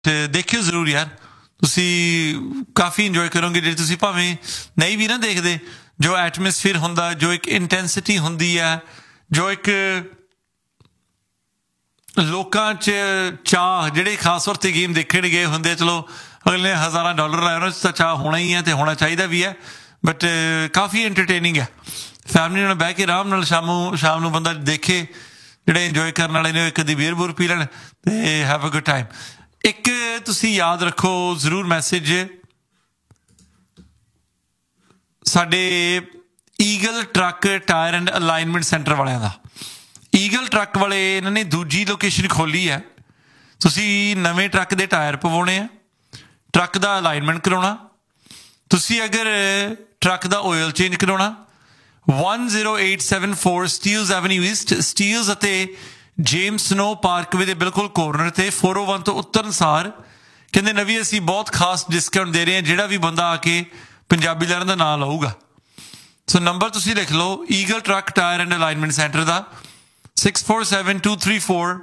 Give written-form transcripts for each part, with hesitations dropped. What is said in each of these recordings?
ਤੇ ਦੇਖਿਓ ਜ਼ਰੂਰ ਯਾਰ, ਤੁਸੀਂ ਕਾਫੀ ਇੰਜੋਏ ਕਰੋਗੇ। ਜੇ ਤੁਸੀਂ ਭਾਵੇਂ ਨਹੀਂ ਵੀ ਨਾ ਦੇਖਦੇ, ਜੋ ਐਟਮੋਸਫੀਅਰ ਹੁੰਦਾ, ਜੋ ਇੱਕ ਇੰਟੈਂਸਿਟੀ ਹੁੰਦੀ ਹੈ, ਜੋ ਇੱਕ ਲੋਕਾਂ 'ਚ ਚਾਹ, ਜਿਹੜੇ ਖਾਸ ਤੌਰ 'ਤੇ ਗੇਮ ਦੇਖਣ ਗਏ ਹੁੰਦੇ, ਚਲੋ ਅਗਲੇ ਹਜ਼ਾਰਾਂ ਡਾਲਰ ਲਾਏ, ਉਹਨਾਂ 'ਚ ਤਾਂ ਚਾਹ ਹੋਣਾ ਹੀ ਹੈ ਅਤੇ ਹੋਣਾ ਚਾਹੀਦਾ ਵੀ ਹੈ, ਬਟ ਕਾਫੀ ਐਂਟਰਟੇਨਿੰਗ ਹੈ। ਫੈਮਲੀ ਨਾਲ ਬਹਿ ਕੇ ਆਰਾਮ ਨਾਲ ਸ਼ਾਮ ਨੂੰ ਬੰਦਾ ਦੇਖੇ, ਜਿਹੜੇ ਇੰਜੋਏ ਕਰਨ ਵਾਲੇ ਨੇ ਇੱਕ ਅੱਧੀ ਬੀਅਰ ਬੂਰ ਪੀ ਲੈਣ ਅਤੇ ਹੈਵ ਅ ਗੁੱਡ ਟਾਈਮ। ਇੱਕ ਤੁਸੀਂ ਯਾਦ ਰੱਖੋ ਜ਼ਰੂਰ ਮੈਸੇਜ, ਸਾਡੇ eagle truck tyre and alignment centre ਵਾਲਿਆਂ ਦਾ। ਈਗਲ ਟਰੱਕ ਵਾਲੇ ਇਹਨਾਂ ਨੇ ਦੂਜੀ ਲੋਕੇਸ਼ਨ ਖੋਲ੍ਹੀ ਹੈ। ਤੁਸੀਂ ਨਵੇਂ ਟਰੱਕ ਦੇ ਟਾਇਰ ਪਵਾਉਣੇ ਆ, ਟਰੱਕ ਦਾ ਅਲਾਈਨਮੈਂਟ ਕਰਾਉਣਾ, ਤੁਸੀਂ ਅਗਰ ਟਰੱਕ ਦਾ ਆਇਲ ਚੇਂਜ ਕਰਾਉਣਾ, 10874 ਸਟੀਲਜ਼ ਐਵਨਿਊ ਈਸਟ, ਸਟੀਲਜ਼ ਅਤੇ ਜੇਮਸ ਸਨੋ ਪਾਰਕਵੇ ਦੇ ਬਿਲਕੁਲ ਕੋਰਨਰ 'ਤੇ 401 ਤੋਂ ਉਤਰਨ ਸਾਰ ਕਹਿੰਦੇ ਨਵੀਂ ਅਸੀਂ ਬਹੁਤ ਖਾਸ ਡਿਸਕਾਊਂਟ ਦੇ ਰਹੇ ਹਾਂ, ਜਿਹੜਾ ਵੀ ਬੰਦਾ ਆ ਕੇ ਪੰਜਾਬੀ ਲਹਿਰਾਂ ਦਾ ਨਾਂ ਲਊਗਾ। ਸੋ ਨੰਬਰ ਤੁਸੀਂ ਲਿਖ ਲਓ eagle truck tyre and alignment centre ਦਾ, 647-234-6293,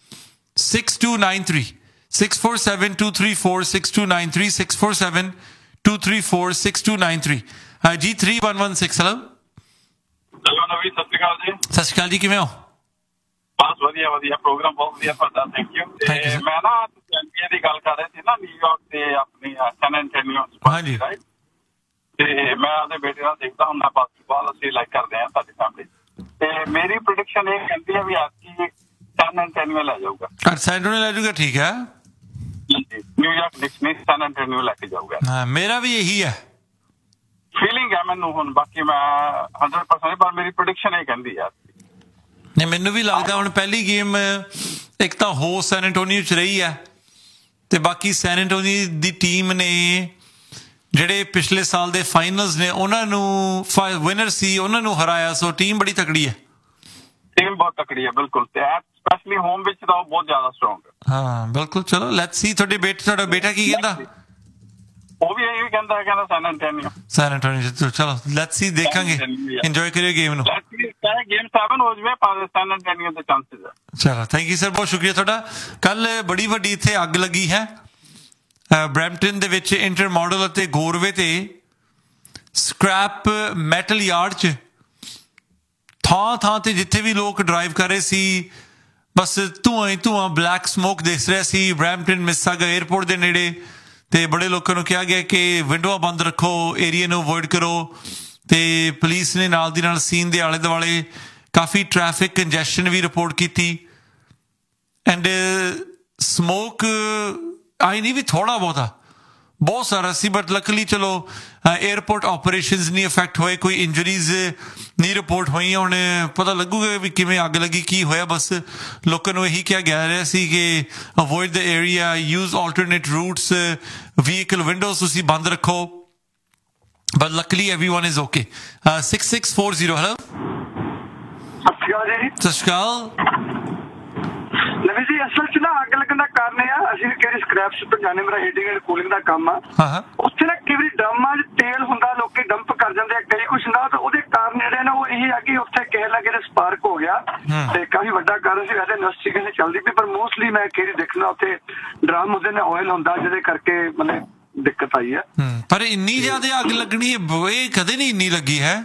647-234-6293, 647-234-6293। ਜੀ 3116। ਹੈਲੋ ਨਵੀਂ, ਸਤਿ ਸ਼੍ਰੀ ਅਕਾਲ ਜੀ। ਸਤਿ ਸ਼੍ਰੀ ਅਕਾਲ ਜੀ, ਕਿਵੇਂ ਹੋ? ਬਸ ਵਧੀਆ ਵਧੀਆ, ਪ੍ਰੋਗਰਾਮ ਬਹੁਤ ਵਧੀਆ ਤੁਹਾਡਾ, ਥੈਂਕ ਯੂ। ਤੇ ਮੈਂ ਨਾ NBA ਦੀ ਗੱਲ ਕਰ ਰਹੇ ਸੀ ਨਾ, ਨਿਊਯਾਰਕ ਤੇ ਆਪਣੀ ਸੈਨ ਐਂਟੋਨੀਓ। ਹਾਂਜੀ। ਤੇ ਮੈਂ ਆਪਣੇ ਬੇਟੇ ਨਾਲ ਦੇਖਦਾ ਹੁੰਦਾ ਬਾਸਕਟਬਾਲ, ਅਸੀਂ ਲਾਈਕ ਕਰਦੇ ਹਾਂ ਸਾਡੀ ਫੈਮਿਲੀ। ਤੇ ਮੇਰੀ ਪ੍ਰੈਡਿਕਸ਼ਨ ਇਹ ਕਹਿੰਦੀ ਹੈ ਵੀ ਐਤਕੀ ਸੈਨ ਐਂਟੋਨੀਓ ਲੈ ਜਾਊਗਾ। ਸੈਨ ਐਂਟੋਨੀਓ ਲੈ ਜਾਊਗਾ, ਠੀਕ ਹੈ। ਨਿਊਯਾਰਕ ਨਿਕਸ ਨਹੀਂ, ਸੈਨ ਐਂਟੋਨੀਓ ਲੈ ਕੇ ਜਾਊਗਾ। ਹਾਂ, ਮੇਰਾ ਵੀ ਇਹੀ ਹੈ ਫੀਲਿੰਗ ਹੈ ਮੈਨੂੰ ਹੁਣ, ਬਾਕੀ ਮੈਂ 100% ਪਰ ਮੇਰੀ ਪ੍ਰੈਡਿਕਸ਼ਨ ਇਹ ਕਹਿੰਦੀ ਹੈ। ਨਹੀਂ, ਮੈਨੂੰ ਵੀ ਲੱਗਦਾ ਹੁਣ ਪਹਿਲੀ ਗੇਮ ਇੱਕ ਤਾਂ ਹੋ ਸੈਨ ਐਂਟੋਨੀਓ 'ਚ ਰਹੀ ਹੈ, ਅਤੇ ਬਾਕੀ ਸੈਨ ਐਂਟੋਨੀਓ ਦੀ ਟੀਮ ਨੇ ਜਿਹੜੇ ਪਿਛਲੇ ਸਾਲ ਦੇ ਫਾਈਨਲਸ ਨੇ ਉਹਨਾਂ ਨੂੰ ਵਿਨਰ ਸੀ, ਉਹਨਾਂ ਨੂੰ ਹਰਾਇਆ। ਸੋ ਟੀਮ ਬੜੀ ਤਕੜੀ ਹੈ, ਟੀਮ ਬਹੁਤ ਤਕੜੀ ਹੈ, ਬਿਲਕੁਲ। ਤੇ ਸਪੈਸ਼ਲੀ ਹੋਮ ਵਿੱਚ ਤਾਂ ਉਹ ਬਹੁਤ ਜ਼ਿਆਦਾ ਸਟਰੋਂਗ ਹੈ। ਹਾਂ ਬਿਲਕੁਲ। ਚਲੋ ਲੈਟਸ ਸੀ, ਤੁਹਾਡਾ ਬੇਟਾ ਕੀ ਕਹਿੰਦਾ? ਉਹ ਵੀ ਇਹੀ ਕਹਿੰਦਾ ਸੈਨ ਐਂਟੋਨੀਓ। ਸੈਨ ਐਂਟੋਨੀਓ, ਚਲੋ ਲੈਟਸ ਸੀ, ਦੇਖਾਂਗੇ, ਇੰਜੋਏ ਕਰਿਓ ਗੇਮ ਨੂੰ। ਗੇਮ 7 ਹੋ ਜਾਵੇ ਪਰ ਸੈਨ ਐਂਟੋਨੀਓ ਦੇ ਚਾਂਸਸ ਹੈ। ਚਲੋ ਥੈਂਕ ਯੂ ਸਰ, ਬਹੁਤ ਸ਼ੁਕਰੀਆ ਤੁਹਾਡਾ। ਕੱਲ ਬੜੀ ਵੱਡੀ ਇੱਥੇ ਅੱਗ ਲੱਗੀ ਹੈ ਬਰੈਂਪਟਨ ਦੇ ਵਿੱਚ, ਇੰਟਰ ਮਾਡਲ ਅਤੇ ਗੋਰਵੇ ਤੇ ਸਕ੍ਰੈਪ ਮੈਟਲ ਯਾਰਡ 'ਚ। ਥਾਂ ਤੇ ਜਿੱਥੇ ਵੀ ਲੋਕ ਡਰਾਈਵ ਕਰ ਰਹੇ ਸੀ, ਬਸ ਧੂੰਆਂ ਹੀ ਧੂੰਆਂ, ਬਲੈਕ ਸਮੋਕ ਦਿਸ ਰਿਹਾ ਸੀ। ਬਰੈਂਪਟਨ ਮਿਸਾਗਾ ਏਅਰਪੋਰਟ ਦੇ ਨੇੜੇ, ਤੇ ਬੜੇ ਲੋਕਾਂ ਨੂੰ ਕਿਹਾ ਗਿਆ ਕਿ ਵਿੰਡੋਆਂ ਬੰਦ ਰੱਖੋ, ਏਰੀਏ ਨੂੰ ਅਵੋਇਡ ਕਰੋ। ਤੇ ਪੁਲਿਸ ਨੇ ਨਾਲ ਦੀ ਨਾਲ ਸੀਨ ਦੇ ਆਲੇ ਦੁਆਲੇ ਕਾਫੀ ਟ੍ਰੈਫਿਕ ਕੰਜੈਸ਼ਨ ਵੀ ਰਿਪੋਰਟ ਕੀਤੀ। ਐਂਡ ਸਮੋਕ ਆਈ ਨਹੀਂ ਵੀ ਥੋੜ੍ਹਾ ਬਹੁਤਾ, ਬਹੁਤ ਸਾਰਾ ਸੀ, ਬਟ ਲੱਕਲੀ ਚਲੋ ਏਅਰਪੋਰਟ ਆਪਰੇਸ਼ਨਸ ਨਹੀਂ ਅਫੈਕਟ ਹੋਏ, ਕੋਈ ਇੰਜਰੀਜ਼ ਨਹੀਂ ਰਿਪੋਰਟ ਹੋਈਆਂ। ਹੁਣ ਪਤਾ ਲੱਗੂਗਾ ਵੀ ਕਿਵੇਂ ਅੱਗ ਲੱਗੀ, ਕੀ ਹੋਇਆ। ਬਸ ਲੋਕਾਂ ਨੂੰ ਇਹੀ ਕਿਹਾ ਜਾ ਰਿਹਾ ਸੀ ਕਿ ਅਵੋਇਡ ਦ area, use alternate roots, vehicle windows ਤੁਸੀਂ ਬੰਦ ਰੱਖੋ। But ਲੱਕਲੀ everyone is okay. 6640। Hello, ਸਤਿ ਸ਼੍ਰੀ ਅਕਾਲ ਜੀ। ਸਤਿ ਸ਼੍ਰੀ ਅਕਾਲ। ਨਵੀਂ ਜੀ, ਅਸਲ 'ਚ ਨਾ ਅੱਗ ਲੱਗਣ ਦਾ ਕਾਰਨ ਇਹ ਆ, ਅਸੀਂ ਵੀ ਕਿਹੜੀ ਸਕ੍ਰੈਪਸ ਤੋਂ ਜਾਣੇ, ਮੇਰਾ ਹੀਟਿੰਗ ਐਂਡ ਕੂਲਿੰਗ ਦਾ ਕੰਮ ਆ। ਉੱਥੇ ਨਾ ਕਈ ਵਾਰੀ ਡਰਮਾਂ 'ਚ ਤੇਲ ਹੁੰਦਾ, ਲੋਕੀ ਡੰਪ ਕਰ ਜਾਂਦੇ ਆ, ਕਈ ਕੁਛ ਹੁੰਦਾ, ਤੇ ਉਹਦੇ ਕਾਰਨ ਜਿਹੜੇ ਨਾ ਉਹ ਇਹ ਆ ਕਿ ਉੱਥੇ ਕਿਸੇ ਲੱਗੇ ਤੇ ਸਪਾਰਕ ਹੋ ਗਿਆ, ਤੇ ਕਾਫੀ ਵੱਡਾ ਕਾਰਨ ਸੀ। ਵੈਸੇ ਇਨਵੈਸਟੀਗੇਸ਼ਨ ਚੱਲਦੀ ਪਈ, ਪਰ ਮੋਸਟਲੀ ਮੈਂ ਕਿਹੜੀ ਦੇਖਣਾ ਉੱਥੇ ਡਰਮ ਹੁੰਦੇ ਨੇ, ਆਇਲ ਹੁੰਦਾ, ਜਿਹਦੇ ਕਰਕੇ ਮਤਲਬ ਦਿੱਕਤ ਆਈ ਹੈ। ਪਰ ਇੰਨੀ ਜ਼ਿਆਦਾ ਅੱਗ ਲੱਗਣੀ ਇਹ ਕਦੇ ਨਹੀਂ ਇੰਨੀ ਲੱਗੀ ਹੈ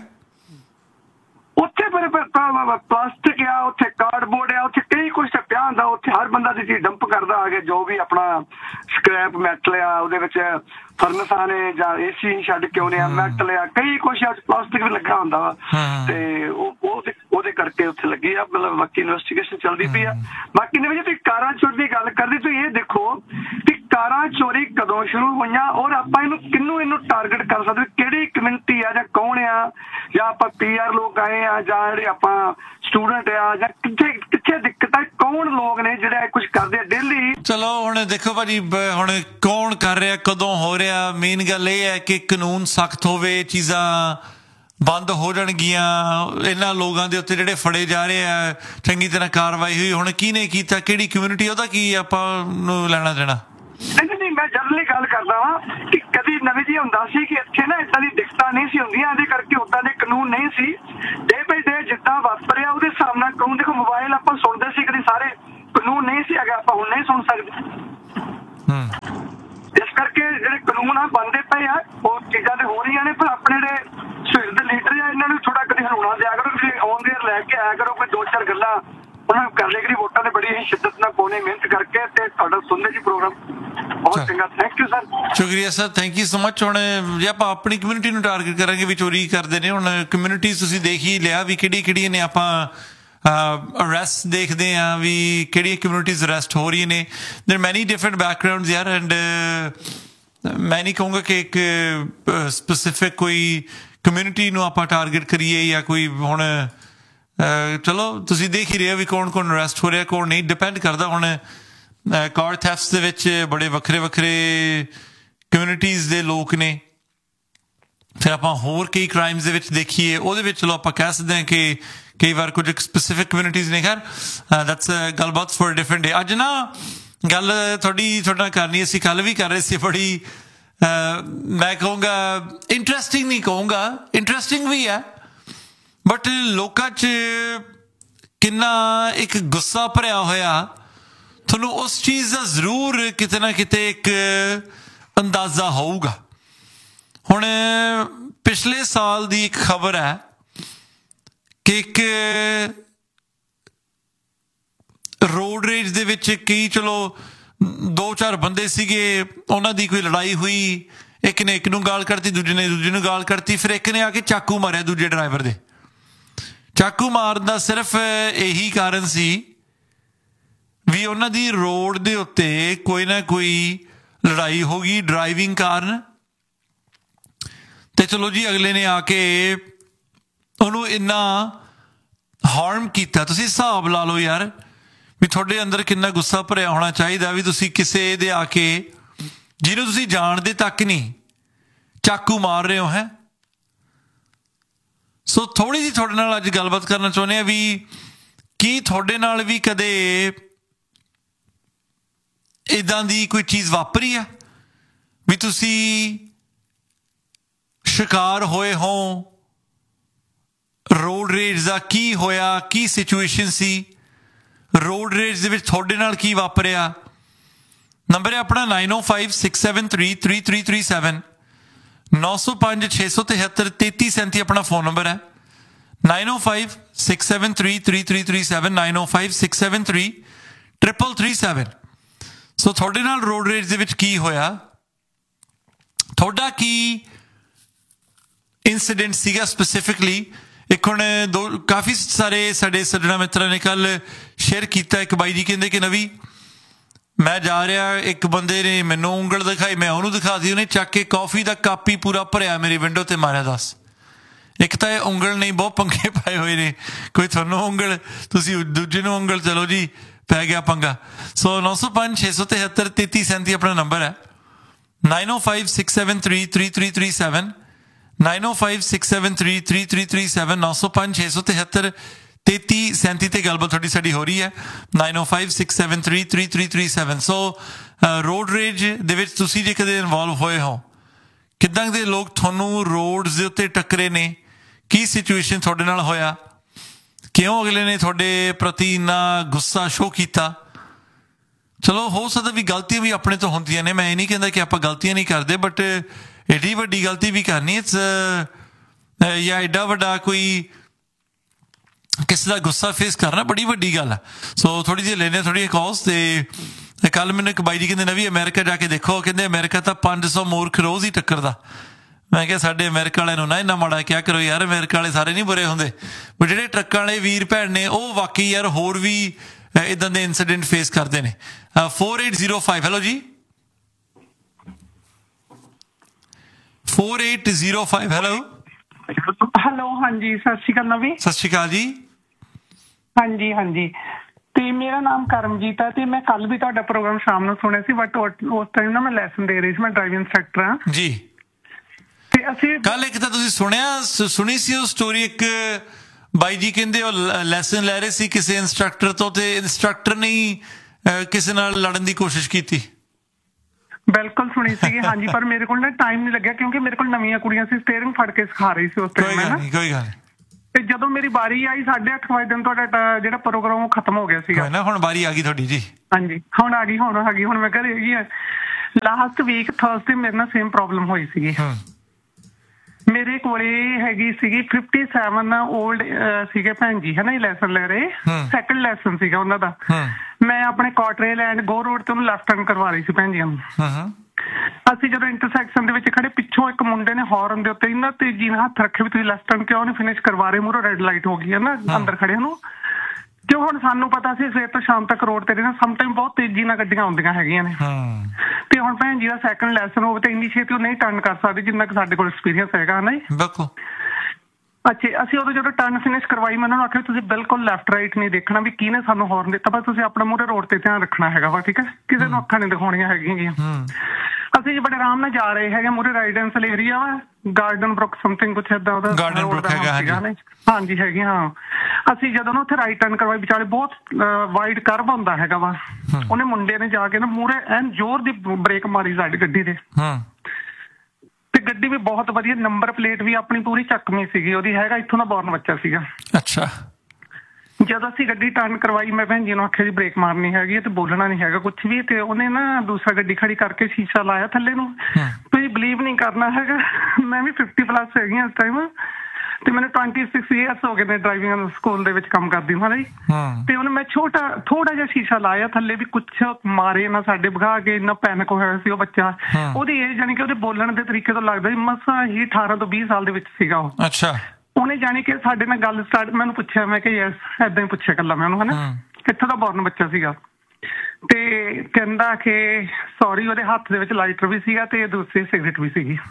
ਉੱਥੇ। ਪਰ ਪਲਾਸਟਿਕ ਆ, ਉੱਥੇ ਕਾਰਡਬੋਰਡ ਆ, ਉੱਥੇ ਕਈ ਕੁਛ ਪਿਆ ਹੁੰਦਾ। ਉੱਥੇ ਹਰ ਬੰਦਾ ਦੀ ਚੀਜ਼ ਡੰਪ ਕਰਦਾ ਆ ਕੇ, ਜੋ ਵੀ ਆਪਣਾ ਸਕ੍ਰੈਪ ਮੈਟਲ ਆ, ਉਹਦੇ ਵਿੱਚ ਫਰਨਸਾਂ ਨੇ ਜਾਂ AC ਛੱਡ ਕੇ ਆਉਣੇ ਆ, ਮੈਟਲ ਆ, ਕਈ ਕੁਛ ਪਲਾਸਟਿਕ ਵੀ ਲੱਗਾ ਹੁੰਦਾ ਵਾ, ਤੇ ਉਹਦੇ ਕਰਕੇ ਉੱਥੇ ਲੱਗੀ ਆ। ਮਤਲਬ ਬਾਕੀ ਇਨਵੈਸਟੀਗੇਸ਼ਨ ਚੱਲਦੀ ਪਈ ਆ। ਬਾਕੀ ਨੇ ਜੇ ਤੁਸੀਂ ਕਾਰਾਂ ਚੋਰੀ ਦੀ ਗੱਲ ਕਰਦੇ, ਤੁਸੀਂ ਇਹ ਦੇਖੋ ਕਿ ਕਾਰਾਂ ਚੋਰੀ ਕਦੋਂ ਸ਼ੁਰੂ ਹੋਈਆਂ, ਔਰ ਆਪਾਂ ਇਹਨੂੰ ਟਾਰਗੇਟ ਕਰ ਸਕਦੇ, ਕਿਹੜੀ ਕਮਿਊਨਿਟੀ ਆ, ਜਾਂ ਕੌਣ ਆ, ਜਾਂ ਆਪਾਂ PR ਲੋਕ ਆਏ ਆ, ਜਾਂ ਜਿਹੜੇ ਆਪਾਂ ਸਟੂਡੈਂਟ ਆ, ਜਾਂ ਕਿੱਥੇ ਦਿੱਕਤ ਆ, ਕੌਣ ਲੋਕ ਨੇ ਜਿਹੜੇ ਕੁਝ ਕਰਦੇ ਆ ਡੇਲੀ। ਚਲੋ ਹੁਣ ਦੇਖੋ ਭਾਜੀ, ਹੁਣ ਕੌਣ ਕਰ ਰਿਹਾ, ਕਦੋਂ ਹੋ ਰਿਹਾ, ਮੇਨ ਗੱਲ ਇਹ ਹੈ ਕਿ ਕਾਨੂੰਨ ਸਖਤ ਹੋਵੇ, ਚੀਜ਼ਾਂ ਬੰਦ ਹੋ ਜਾਣਗੀਆਂ। ਇਹਨਾਂ ਲੋਕਾਂ ਦੇ ਉੱਤੇ ਜਿਹੜੇ ਫੜੇ ਜਾ ਰਹੇ ਆ, ਚੰਗੀ ਤਰ੍ਹਾਂ ਕਾਰਵਾਈ ਹੋਈ। ਹੁਣ ਕਿਹਨੇ ਕੀਤਾ, ਕਿਹੜੀ ਕਮਿਊਨਿਟੀ, ਉਹਦਾ ਕੀ ਆਪਾਂ ਨੂੰ ਲੈਣਾ ਦੇਣਾ? ਨਹੀਂ, ਮੈਂ ਜਨਰਲੀ ਗੱਲ ਕਰਦਾ ਵਾਂ ਕਿ ਕਦੀ ਨਵੀਂ ਜੀ ਹੁੰਦਾ ਸੀ ਕਿ ਇੱਥੇ ਨਾ ਏਦਾਂ ਦੀ ਦਿੱਕਤਾਂ ਨਹੀਂ ਸੀ ਹੁੰਦੀਆਂ, ਇਹਦੇ ਕਰਕੇ ਉਦਾਂ ਦੇ ਕਾਨੂੰਨ ਨਹੀਂ ਸੀ। ਡੇ ਬਾਈ ਡੇ ਜਿੱਦਾਂ ਵਾਪਰਿਆ ਉਹਦੇ ਹਿਸਾਬ ਨਾਲ ਕਾਨੂੰਨ। ਦੇਖੋ, ਮੋਬਾਈਲ ਆਪਾਂ ਸੁਣਦੇ ਸੀ, ਕਦੀ ਸਾਰੇ ਕਾਨੂੰਨ ਨਹੀਂ ਸੀ ਹੈਗਾ, ਆਪਾਂ ਹੁਣ ਨਹੀਂ ਸੁਣ ਸਕਦੇ। ਇਸ ਕਰਕੇ ਜਿਹੜੇ ਕਾਨੂੰਨ ਆ ਬਣਦੇ ਪਏ ਆ ਉਹ ਚੀਜ਼ਾਂ ਤੇ ਹੋ ਰਹੀਆਂ ਨੇ, ਪਰ ਆਪਣੇ ਜਿਹੜੇ ਸਵੇਰ ਦੇ ਲੀਡਰ ਆ ਇਹਨਾਂ ਨੂੰ ਥੋੜਾ ਕਦੇ ਹਰਾਉਣਾ ਦਿਆ ਕਰੋ। ਤੁਸੀਂ ਔਨ ਦੇਅਰ ਲੈ ਕੇ ਆਇਆ ਕਰੋ ਕੋਈ 2-4 ਗੱਲਾਂ ਉਹਨਾਂ ਨੂੰ ਕਰ ਲਿਆ ਕਰੀ। ਵੋਟਾਂ ਤੇ ਬੜੀ ਹੀ ਸ਼ਿੱਦਤ ਨਾਲ ਪਾਉਣੇ, ਮਿਹਨਤ ਕਰਕੇ, ਤੇ ਤੁਹਾਡਾ ਸੁਣਦੇ ਜੀ ਪ੍ਰੋਗਰਾਮ ਬਹੁਤ ਚੰਗਾ। Thank you sir. ਸ਼ੁਕਰੀਆ sir, thank you so much. ਹੁਣ ਜੇ ਆਪਾਂ ਆਪਣੀ ਕਮਿਊਨਿਟੀ ਨੂੰ ਟਾਰਗੇਟ ਕਰਾਂਗੇ ਵੀ ਚੋਰੀ ਕਰਦੇ ਨੇ, ਹੁਣ ਕਮਿਊਨਿਟੀਜ਼ ਤੁਸੀਂ ਦੇਖ ਹੀ ਲਿਆ ਵੀ ਕਿਹੜੀਆਂ ਨੇ। ਆਪਾਂ ਅਰੈਸਟ ਦੇਖਦੇ ਹਾਂ ਵੀ ਕਿਹੜੀਆਂ ਕਮਿਊਨਿਟੀਜ਼ ਅਰੈਸਟ ਹੋ ਰਹੀਆਂ ਨੇ। ਦੇਰ ਮੈਨੀ ਡਿਫਰੈਂਟ ਬੈਕਗਰਾਊਂਡਸ ਯਾਰ, ਐਂਡ ਮੈਂ ਨਹੀਂ ਕਹੂੰਗਾ ਕਿ ਇੱਕ ਸਪੈਸੀਫਿਕ ਕੋਈ ਕਮਿਊਨਿਟੀ ਨੂੰ ਆਪਾਂ ਟਾਰਗੇਟ ਕਰੀਏ ਜਾਂ ਕੋਈ। ਹੁਣ ਚਲੋ ਤੁਸੀਂ ਦੇਖ ਹੀ ਰਹੇ ਵੀ ਕੌਣ ਅਰੈਸਟ ਹੋ ਰਿਹਾ, ਕੌਣ ਨਹੀਂ, ਡਿਪੈਂਡ ਕਰਦਾ। ਹੁਣ ਕਾਰ ਥੈਫਟਸ ਦੇ ਵਿੱਚ ਬੜੇ ਵੱਖਰੇ ਕਮਿਊਨਿਟੀਜ਼ ਦੇ ਲੋਕ ਨੇ। ਫਿਰ ਆਪਾਂ ਹੋਰ ਕਈ ਕ੍ਰਾਈਮਸ ਦੇ ਵਿੱਚ ਦੇਖੀਏ, ਉਹਦੇ ਵਿੱਚ ਚਲੋ ਆਪਾਂ ਕਹਿ ਸਕਦੇ ਹਾਂ ਕਿ ਕਈ ਵਾਰ ਕੁਝ ਸਪੈਸੀਫਿਕ ਕਮਿਊਨਿਟੀਜ਼ ਨੇ। ਖੈਰ ਦੈਟਸ ਗੱਲਬਾਤ ਫॉर ਡਿਫਰੈਂਟ ਡੇ। ਅੱਜ ਨਾ ਗੱਲ ਤੁਹਾਡੇ ਨਾਲ ਕਰਨੀ, ਅਸੀਂ ਕੱਲ ਵੀ ਕਰ ਰਹੇ ਸੀ, ਬੜੀ ਮੈਂ ਕਹੂੰਗਾ ਇੰਟਰਸਟਿੰਗ ਨਹੀਂ ਕਹੂੰਗਾ, ਇੰਟਰਸਟਿੰਗ ਵੀ ਹੈ, ਬਟ ਲੋਕਾਂ 'ਚ ਕਿੰਨਾ ਇੱਕ ਗੁੱਸਾ ਭਰਿਆ ਹੋਇਆ, ਤੁਹਾਨੂੰ ਉਸ ਚੀਜ਼ ਦਾ ਜ਼ਰੂਰ ਕਿਤੇ ਨਾ ਕਿਤੇ ਇੱਕ ਅੰਦਾਜ਼ਾ ਹੋਊਗਾ। ਹੁਣ ਪਿਛਲੇ ਸਾਲ ਦੀ ਇੱਕ ਖਬਰ ਹੈ ਕਿ ਇੱਕ ਰੋਡ ਰੇਜ ਦੇ ਵਿੱਚ ਕਈ, ਚਲੋ 2-4 ਬੰਦੇ ਸੀਗੇ, ਉਹਨਾਂ ਦੀ ਕੋਈ ਲੜਾਈ ਹੋਈ, ਇੱਕ ਨੇ ਇੱਕ ਨੂੰ ਗਾਲ ਕੱਢਤੀ, ਦੂਜੇ ਨੇ ਦੂਜੇ ਨੂੰ ਗਾਲ ਕੱਢਤੀ, ਫਿਰ ਇੱਕ ਨੇ ਆ ਕੇ ਚਾਕੂ ਮਾਰਿਆ ਦੂਜੇ ਡਰਾਈਵਰ ਦੇ। ਚਾਕੂ ਮਾਰਨ ਦਾ ਸਿਰਫ ਇਹੀ ਕਾਰਨ ਸੀ ਵੀ ਉਹਨਾਂ ਦੀ ਰੋਡ ਦੇ ਉੱਤੇ ਕੋਈ ਨਾ ਕੋਈ ਲੜਾਈ ਹੋ ਗਈ ਡਰਾਈਵਿੰਗ ਕਾਰਨ, ਤੇ ਚਲੋ ਜੀ ਅਗਲੇ ਨੇ ਆ ਕੇ ਉਹਨੂੰ ਇੰਨਾ ਹਾਰਮ ਕੀਤਾ। ਤੁਸੀਂ ਹਿਸਾਬ ਲਾ ਲਓ ਯਾਰ ਵੀ ਤੁਹਾਡੇ ਅੰਦਰ ਕਿੰਨਾ ਗੁੱਸਾ ਭਰਿਆ ਹੋਣਾ ਚਾਹੀਦਾ ਵੀ ਤੁਸੀਂ ਕਿਸੇ ਦੇ ਆ ਕੇ, ਜਿਹਨੂੰ ਤੁਸੀਂ ਜਾਣਦੇ ਤੱਕ ਨਹੀਂ, ਚਾਕੂ ਮਾਰ ਰਹੇ ਹੋ ਹੈ। ਸੋ ਥੋੜ੍ਹੀ ਜਿਹੀ ਤੁਹਾਡੇ ਨਾਲ ਅੱਜ ਗੱਲਬਾਤ ਕਰਨਾ ਚਾਹੁੰਦੇ ਹਾਂ ਵੀ ਕੀ ਤੁਹਾਡੇ ਨਾਲ ਵੀ ਕਦੇ ਇੱਦਾਂ ਦੀ ਕੋਈ ਚੀਜ਼ ਵਾਪਰੀ ਆ ਵੀ ਤੁਸੀਂ ਸ਼ਿਕਾਰ ਹੋਏ ਹੋ ਰੋਡ ਰੇਜ ਦਾ? ਕੀ ਹੋਇਆ, ਕੀ ਸਿਚੁਏਸ਼ਨ ਸੀ ਰੋਡ ਰੇਜ ਦੇ ਵਿੱਚ, ਤੁਹਾਡੇ ਨਾਲ ਕੀ ਵਾਪਰਿਆ? ਨੰਬਰ ਹੈ ਆਪਣਾ 9056733337, 9056733337 ਆਪਣਾ ਫੋਨ ਨੰਬਰ ਹੈ। 9056733337, 9056733337। ਸੋ ਤੁਹਾਡੇ ਨਾਲ ਰੋਡ ਰੇਜ ਦੇ ਵਿੱਚ ਕੀ ਹੋਇਆ, ਤੁਹਾਡਾ ਕੀ ਇੰਸੀਡੈਂਟ ਸੀਗਾ ਸਪੈਸੀਫਿਕਲੀ? ਇੱਕ ਹੁਣ ਕਾਫੀ ਸਾਰੇ ਸਾਡੇ ਸੱਜਣਾ ਮਿੱਤਰਾਂ ਨੇ ਕੱਲ ਸ਼ੇਅਰ ਕੀਤਾ। ਇੱਕ ਬਾਈ ਜੀ ਕਹਿੰਦੇ ਕਿ ਨਵੀ ਮੈਂ ਜਾ ਰਿਹਾ, ਇੱਕ ਬੰਦੇ ਨੇ ਮੈਨੂੰ ਉਂਗਲ ਦਿਖਾਈ, ਮੈਂ ਉਹਨੂੰ ਦਿਖਾਤੀ, ਉਹਨੇ ਚੱਕ ਕੇ ਕੌਫੀ ਦਾ ਕੱਪ ਹੀ ਪੂਰਾ ਭਰਿਆ ਮੇਰੀ ਵਿੰਡੋ ਤੇ ਮਾਰਿਆ। ਦੱਸ, ਇੱਕ ਤਾਂ ਇਹ ਉਂਗਲ ਨਹੀਂ, ਬਹੁਤ ਪੰਗੇ ਪਾਏ ਹੋਏ ਨੇ, ਕੋਈ ਤੁਹਾਨੂੰ ਉਂਗਲ, ਤੁਸੀਂ ਦੂਜੇ ਨੂੰ ਉਂਗਲ, ਚਲੋ ਜੀ ਪੈ ਗਿਆ ਪੰਗਾ। ਸੋ 9056733337 ਆਪਣਾ ਨੰਬਰ ਹੈ। 9056733337, 9056733337, 9056733337 ਤੇ ਗੱਲਬਾਤ ਤੁਹਾਡੀ ਸਾਡੀ ਹੋ ਰਹੀ ਹੈ। 9056733337। ਸੋ ਰੋਡ ਰੇਜ ਦੇ ਵਿੱਚ ਤੁਸੀਂ ਜੇ ਕਦੇ ਇਨਵੋਲਵ ਹੋਏ ਹੋ, ਕਿੱਦਾਂ ਦੇ ਲੋਕ ਤੁਹਾਨੂੰ ਰੋਡਸ ਦੇ ਉੱਤੇ ਟੱਕਰੇ ਨੇ, ਕੀ ਸਿਚੁਏਸ਼ਨ ਤੁਹਾਡੇ ਨਾਲ ਹੋਇਆ, ਕਿਉਂ ਅਗਲੇ ਨੇ ਤੁਹਾਡੇ ਪ੍ਰਤੀ ਇੰਨਾ ਗੁੱਸਾ ਸ਼ੋਅ ਕੀਤਾ? ਚਲੋ ਹੋ ਸਕਦਾ ਵੀ ਗਲਤੀਆਂ ਵੀ ਆਪਣੇ ਤੋਂ ਹੁੰਦੀਆਂ ਨੇ, ਮੈਂ ਇਹ ਨਹੀਂ ਕਹਿੰਦਾ ਕਿ ਆਪਾਂ ਗਲਤੀਆਂ ਨਹੀਂ ਕਰਦੇ, ਬਟ ਐਡੀ ਵੱਡੀ ਗਲਤੀ ਵੀ ਕਰਨੀ ਇਟਸ ਜਾਂ ਐਡਾ ਵੱਡਾ ਕੋਈ ਕਿਸੇ ਦਾ ਗੁੱਸਾ ਫੇਸ ਕਰਨਾ ਬੜੀ ਵੱਡੀ ਗੱਲ ਆ। ਸੋ ਥੋੜ੍ਹੀ ਜਿਹੀ ਲੈਣੇ ਥੋੜ੍ਹੀ ਕਾਲਸ। ਤੇ ਕੱਲ ਮੈਨੂੰ ਇੱਕ ਬਾਈ ਜੀ ਕਹਿੰਦੇ ਨਵੀਂ ਅਮਰੀਕਾ ਜਾ ਕੇ ਦੇਖੋ, ਕਹਿੰਦੇ ਅਮਰੀਕਾ ਤਾਂ 500 ਮੂਰਖ ਰੋਜ਼ ਹੀ ਟੱਕਰਦਾ। ਮੈਂ ਕਿਹਾ ਸਾਡੇ ਅਮਰੀਕਾ ਵਾਲਿਆਂ ਨੂੰ ਨਾ ਇੰਨਾ ਮਾੜਾ ਕਿਹਾ ਕਰੋ ਯਾਰ, ਅਮਰੀਕਾ ਵਾਲੇ ਸਾਰੇ ਨਹੀਂ ਬੁਰੇ ਹੁੰਦੇ, ਪਰ ਜਿਹੜੇ ਟਰੱਕਾਂ ਵਾਲੇ ਵੀਰ ਭੈਣ ਨੇ ਉਹ ਵਾਕਈ ਯਾਰ ਹੋਰ ਵੀ ਇੱਦਾਂ ਦੇ ਇੰਸੀਡੈਂਟ ਫੇਸ ਕਰਦੇ ਨੇ। 4805 ਹੈਲੋ ਜੀ, 4805 ਹੈਲੋ। ਹੈਲੋ, ਹਾਂਜੀ ਸਤਿ ਸ਼੍ਰੀ ਅਕਾਲ ਨਵੀ। ਸਤਿ ਸ਼੍ਰੀ ਅਕਾਲ ਜੀ। ਹਾਂਜੀ ਹਾਂਜੀ, ਤੇ ਮੇਰਾ ਨਾਮ ਕਰਮਜੀਤ ਹੈ ਤੇ ਮੈਂ ਕੱਲ ਵੀ ਤੁਹਾਡਾ ਪ੍ਰੋਗਰਾਮ ਸ਼ਾਮ ਨੂੰ ਸੁਣਿਆ ਸੀ, ਬਟ ਉਸ ਟਾਈਮ ਨਾ ਮੈਂ ਲੈਸਨ ਦੇ ਰਹੀ ਸੀ, ਮੈਂ ਡਰਾਈਵਿੰਗ ਇੰਸਟ੍ਰਕਟਰ ਹਾਂ ਜੀ। ਤੇ ਅਸੀਂ ਕੱਲ ਇੱਕ ਤਾਂ ਤੁਸੀਂ ਸੁਣੀ ਸੀ ਉਹ ਸਟੋਰੀ, ਇੱਕ ਬਾਈ ਜੀ ਕਹਿੰਦੇ ਉਹ ਲੈਸਨ ਲੈ ਰਹੇ ਸੀ ਕਿਸੇ ਇੰਸਟ੍ਰਕਟਰ ਤੋਂ, ਤੇ ਇੰਸਟ੍ਰਕਟਰ ਨੇ ਕਿਸੇ ਨਾਲ ਲੜਨ ਦੀ ਕੋਸ਼ਿਸ਼ ਕੀਤੀ। ਬਿਲਕੁਲ ਸੁਣੀ ਸੀਗੀ ਹਾਂਜੀ, ਪਰ ਮੇਰੇ ਕੋਲ ਨਾ ਟਾਈਮ ਨਹੀਂ ਲੱਗਿਆ ਕਿਉਂਕਿ ਮੇਰੇ ਕੋਲ ਨਵੀਆਂ ਕੁੜੀਆਂ ਸੀ, ਸਟੀਅਰਿੰਗ ਫੜ ਕੇ ਸਿਖਾ ਰਹੀ ਸੀ ਉਸ ਟਾਈਮ। ਕੋਈ ਗੱਲ ਨਹੀਂ। ਤੇ ਜਦੋਂ ਮੇਰੀ ਵਾਰੀ ਆਈ 8:30 ਵਜੇ ਦਿਨ ਤੁਹਾਡਾ ਜਿਹੜਾ ਪ੍ਰੋਗਰਾਮ ਉਹ ਖਤਮ ਹੋ ਗਿਆ ਸੀਗਾ। ਹੁਣ ਵਾਰੀ ਆ ਗਈ ਤੁਹਾਡੀ ਜੀ। ਹਾਂਜੀ ਹੁਣ ਆ ਗਈ, ਹੁਣ ਮੈਂ ਘਰੇ ਹੈਗੀ ਆ। ਲਾਸਟ ਵੀਕ ਥਰਸਡੇ ਮੇਰੇ ਨਾਲ ਸੇਮ ਪ੍ਰੋਬਲਮ ਹੋਈ ਸੀਗੀ। ਮੇਰੇ ਕੋਲੇ ਹੈਗੀ ਸੀਗੀ 57 올ਡ ਸੀਗੇ ਭੈਣ ਜੀ, ਹੈ ਨਾ, ਲੈਸਨ ਲੈ ਰਹੇ, ਸੈਕੰਡ ਲੈਸਨ ਸੀਗਾ ਉਹਨਾਂ ਦਾ। ਮੈਂ ਆਪਣੇ ਕਾਟਰੇਲ ਐਂਡ ਗੋ ਰੋਡ ਤੇ ਉਹਨੂੰ ਲੈਫਟ ਟਰਨ ਕਰਵਾ ਰਹੀ ਸੀ ਭੈਣ ਜੀ ਨੂੰ। ਅਸੀਂ ਜਦੋਂ ਇੰਟਰਸੈਕਸ਼ਨ ਦੇ ਵਿੱਚ ਖੜੇ, ਪਿੱਛੋਂ ਇੱਕ ਮੁੰਡੇ ਨੇ ਹੌਰਨ ਦੇ ਉੱਤੇ ਇੰਨਾ ਤੇਜ਼ੀ ਨਾਲ ਹੱਥ ਰੱਖੇ ਵੀ ਤੁਸੀਂ ਲੈਫਟ ਟਰਨ ਕਿਉਂ ਨਹੀਂ ਫਿਨਿਸ਼ ਕਰਵਾ ਰਹੇ, ਮੂਹਰੋਂ ਰੈੱਡ ਲਾਈਟ ਹੋ ਗਈ ਹੈ ਨਾ ਅੰਦਰ ਖੜਿਆਂ ਨੂੰ। ਤੇ ਹੁਣ ਸਾਨੂੰ ਪਤਾ ਸੀ ਸਵੇਰ ਤੋਂ ਸ਼ਾਮ ਤੱਕ ਰੋਡ ਤੇ ਨਾ ਸਮ ਟਾਈਮ ਬਹੁਤ ਤੇਜ਼ੀ ਨਾਲ ਗੱਡੀਆਂ ਆਉਂਦੀਆਂ ਹੈਗੀਆਂ ਨੇ। ਤੇ ਹੁਣ ਭੈਣ ਜੀ ਦਾ ਸੈਕੰਡ ਲੈਸਨ ਹੋਵੇ ਤੇ ਇੰਨੀ ਛੇਤੀ ਉਹ ਨਹੀਂ ਟਰਨ ਕਰ ਸਕਦੇ ਜਿੰਨਾ ਕਿ ਸਾਡੇ ਕੋਲ ਐਕਸਪੀਰੀਅੰਸ ਹੈਗਾ ਨਾ ਜੀ। ਬਿਲਕੁਲ। ਅੱਛਾ, ਅਸੀਂ ਉਦੋਂ ਜਦੋਂ ਟਰਨ ਫਿਨਿਸ਼ ਕਰਵਾਈ ਮੈਂ ਉਹਨਾਂ ਨੂੰ ਆਖਿਆ ਤੁਸੀਂ ਬਿਲਕੁਲ ਲੈਫਟ ਰਾਈਟ ਨਹੀਂ ਦੇਖਣਾ ਵੀ ਕਿਹਨੇ ਸਾਨੂੰ ਹੌਰਨ ਦਿੱਤਾ, ਬਸ ਤੁਸੀਂ ਆਪਣਾ ਮੂਹਰੇ ਰੋਡ ਤੇ ਧਿਆਨ ਰੱਖਣਾ ਹੈਗਾ ਵਾ, ਠੀਕ ਹੈ, ਕਿਸੇ ਨੂੰ ਅੱਖਾਂ ਨਹੀਂ ਦਿਖਾਉਣੀਆਂ ਹੈਗੀਆਂ। ਅਸੀਂ ਜੀ ਬੜੇ ਆਰਾਮ ਨਾਲ ਜਾ ਰਹੇ ਹੈਗੇ, ਮੂਹਰੇ ਰਾਈਡੈਂਸਲ ਏਰੀਆ ਵਾ, ਗਾਰਡਨ ਬਰੁੱਕ ਸਮਥਿੰਗ ਕੁਛ ਏਦਾਂ ਉਹਦਾ ਹਾਂਜੀ ਹੈਗੀ। ਹਾਂ, ਅਸੀਂ ਜਦੋਂ ਨਾ ਉੱਥੇ ਰਾਈਟ ਟਰਨ ਕਰਵਾਈ, ਵਿਚਾਲੇ ਬਹੁਤ ਵਾਈਡ ਕਰਵ ਹੁੰਦਾ ਹੈਗਾ ਵਾ, ਉਹਨੇ ਮੁੰਡੇ ਨੇ ਜਾ ਕੇ ਨਾ ਮੂਹਰੇ ਐਨ ਜ਼ੋਰ ਦੀ ਬ੍ਰੇਕ ਮਾਰੀ ਸਾਡੀ ਗੱਡੀ ਤੇ। ਤੇ ਗੱਡੀ ਵੀ ਬਹੁਤ ਵਧੀਆ, ਨੰਬਰ ਪਲੇਟ ਵੀ ਆਪਣੀ ਪੂਰੀ ਚੱਕਵੀਂ ਸੀਗੀ, ਉਹਦੀ ਹੈਗਾ ਇੱਥੋਂ ਦਾ ਬੋਰਨ ਬੱਚਾ ਸੀਗਾ। ਅੱਛਾ। ਜਦੋਂ ਅਸੀਂ ਗੱਡੀ ਟਰਨ ਕਰਵਾਈ ਮੈਂ ਭੈਣ ਜੀ ਨੂੰ ਆਖਿਆ ਜੀ ਬ੍ਰੇਕ ਮਾਰਨੀ ਹੈਗੀ ਹੈ ਤੇ ਬੋਲਣਾ ਨਹੀਂ ਹੈਗਾ ਕੁਛ ਵੀ, ਤੇ ਉਹਨੇ ਨਾ ਦੂਸਰਾ ਗੱਡੀ ਖੜੀ ਕਰਕੇ ਸ਼ੀਸ਼ਾ ਲਾਇਆ ਥੱਲੇ ਨੂੰ। ਤੁਸੀਂ ਬਿਲੀਵ ਨਹੀਂ ਕਰਨਾ ਹੈਗਾ, ਮੈਂ ਵੀ 50+ ਹੈਗੀ ਇਸ ਟਾਈਮ ਤੇ ਮੈਨੂੰ 26 ਇਅਰਸ ਹੋ ਗਏ ਨੇ ਡਰਾਈਵਿੰਗ ਸਕੂਲ ਦੇ ਵਿੱਚ ਕੰਮ ਕਰਦੀ ਹਾਂ ਜੀ। ਤੇ ਉਹਨੇ ਮੈਂ ਥੋੜਾ ਜਿਹਾ ਸ਼ੀਸ਼ਾ ਲਾਇਆ ਥੱਲੇ ਵੀ ਕੁਛ ਮਾਰੇ ਨਾ ਸਾਡੇ ਭਗਾ ਕੇ, ਇੰਨਾ ਪੈਨਿਕ ਹੋਇਆ ਸੀ ਉਹ ਬੱਚਾ। ਉਹਦੀ ਏਜ ਜਾਣੀ ਕਿ ਉਹਦੇ ਬੋਲਣ ਦੇ ਤਰੀਕੇ ਤੋਂ ਲੱਗਦਾ ਮਸਾਂ ਹੀ 18 ਤੋਂ 20 ਸਾਲ ਦੇ ਵਿੱਚ ਸੀਗਾ ਉਹ। ਅੱਛਾ। ਉਹਨੇ ਜਾਣੀ ਕਿ ਸਾਡੇ ਨਾਲ ਗੱਲ ਸਟਾਰਟ, ਮੈਨੂੰ ਪੁੱਛਿਆ, ਮੈਂ ਕਿਹਾ ਯੈਸ, ਏਦਾਂ ਹੀ ਪੁੱਛਿਆ ਕੱਲਾ ਮੈਂ ਉਹਨੂੰ, ਹਨਾ, ਕਿੱਥੋਂ ਦਾ ਬੋਰਨ ਬੱਚਾ ਸੀਗਾ। ਤੇ ਕਹਿੰਦਾ ਕਿ ਸੌਰੀ, ਉਹਦੇ ਹੱਥ ਦੇ ਵਿੱਚ ਲਾਈਟਰ ਵੀ ਸੀਗਾ ਤੇ ਦੂਸਰੀ ਸਿਗਰਟ ਵੀ ਸੀਗੀ।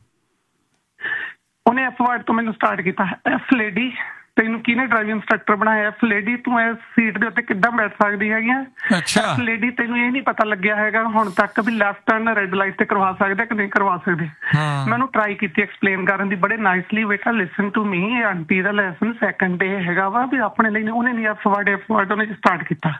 ਉਹਨੇ ਐਫ ਵਰਡ ਤੋਂ ਮੈਨੂੰ ਸਟਾਰਟ ਕੀਤਾ, ਐਫ ਲੇਡੀ, ਤੈਨੂੰ ਕਿਹਨੇ ਡਰਾਈਵਿੰਗ ਇੰਸਟਰਕਟਰ ਬਣਾਇਆ, ਐਫ ਲੇਡੀ ਤੂੰ ਇਸ ਸੀਟ ਦੇ ਉੱਤੇ ਕਿੱਦਾਂ ਬੈਠ ਸਕਦੀ ਹੈਗੀ ਆ, ਐਫ ਲੇਡੀ ਤੈਨੂੰ ਇਹ ਨਹੀਂ ਪਤਾ ਲੱਗਿਆ ਹੈਗਾ ਹੁਣ ਤੱਕ ਵੀ ਲੈਫਟ ਟਰਨ ਰੈੱਡ ਲਾਈਟ ਤੇ ਕਰਵਾ ਸਕਦੇ ਕਿ ਨਹੀਂ ਕਰਵਾ ਸਕਦੇ। ਮੈਂ ਉਹਨੂੰ ਟਰਾਈ ਕੀਤੀ ਐਕਸਪਲੇਨ ਕਰਨ ਦੀ ਬੜੇ ਨਾਈਸਲੀ, ਬੇਟਾ listen to me, aunty the lesson second ਡੇ ਹੈਗਾ ਵਾ ਵੀ ਆਪਣੇ ਲਈ। ਉਹਨੇ ਨਹੀਂ ਐਫ ਵਰਡ ਉਹਨੇ ਸਟਾਰਟ ਕੀਤਾ।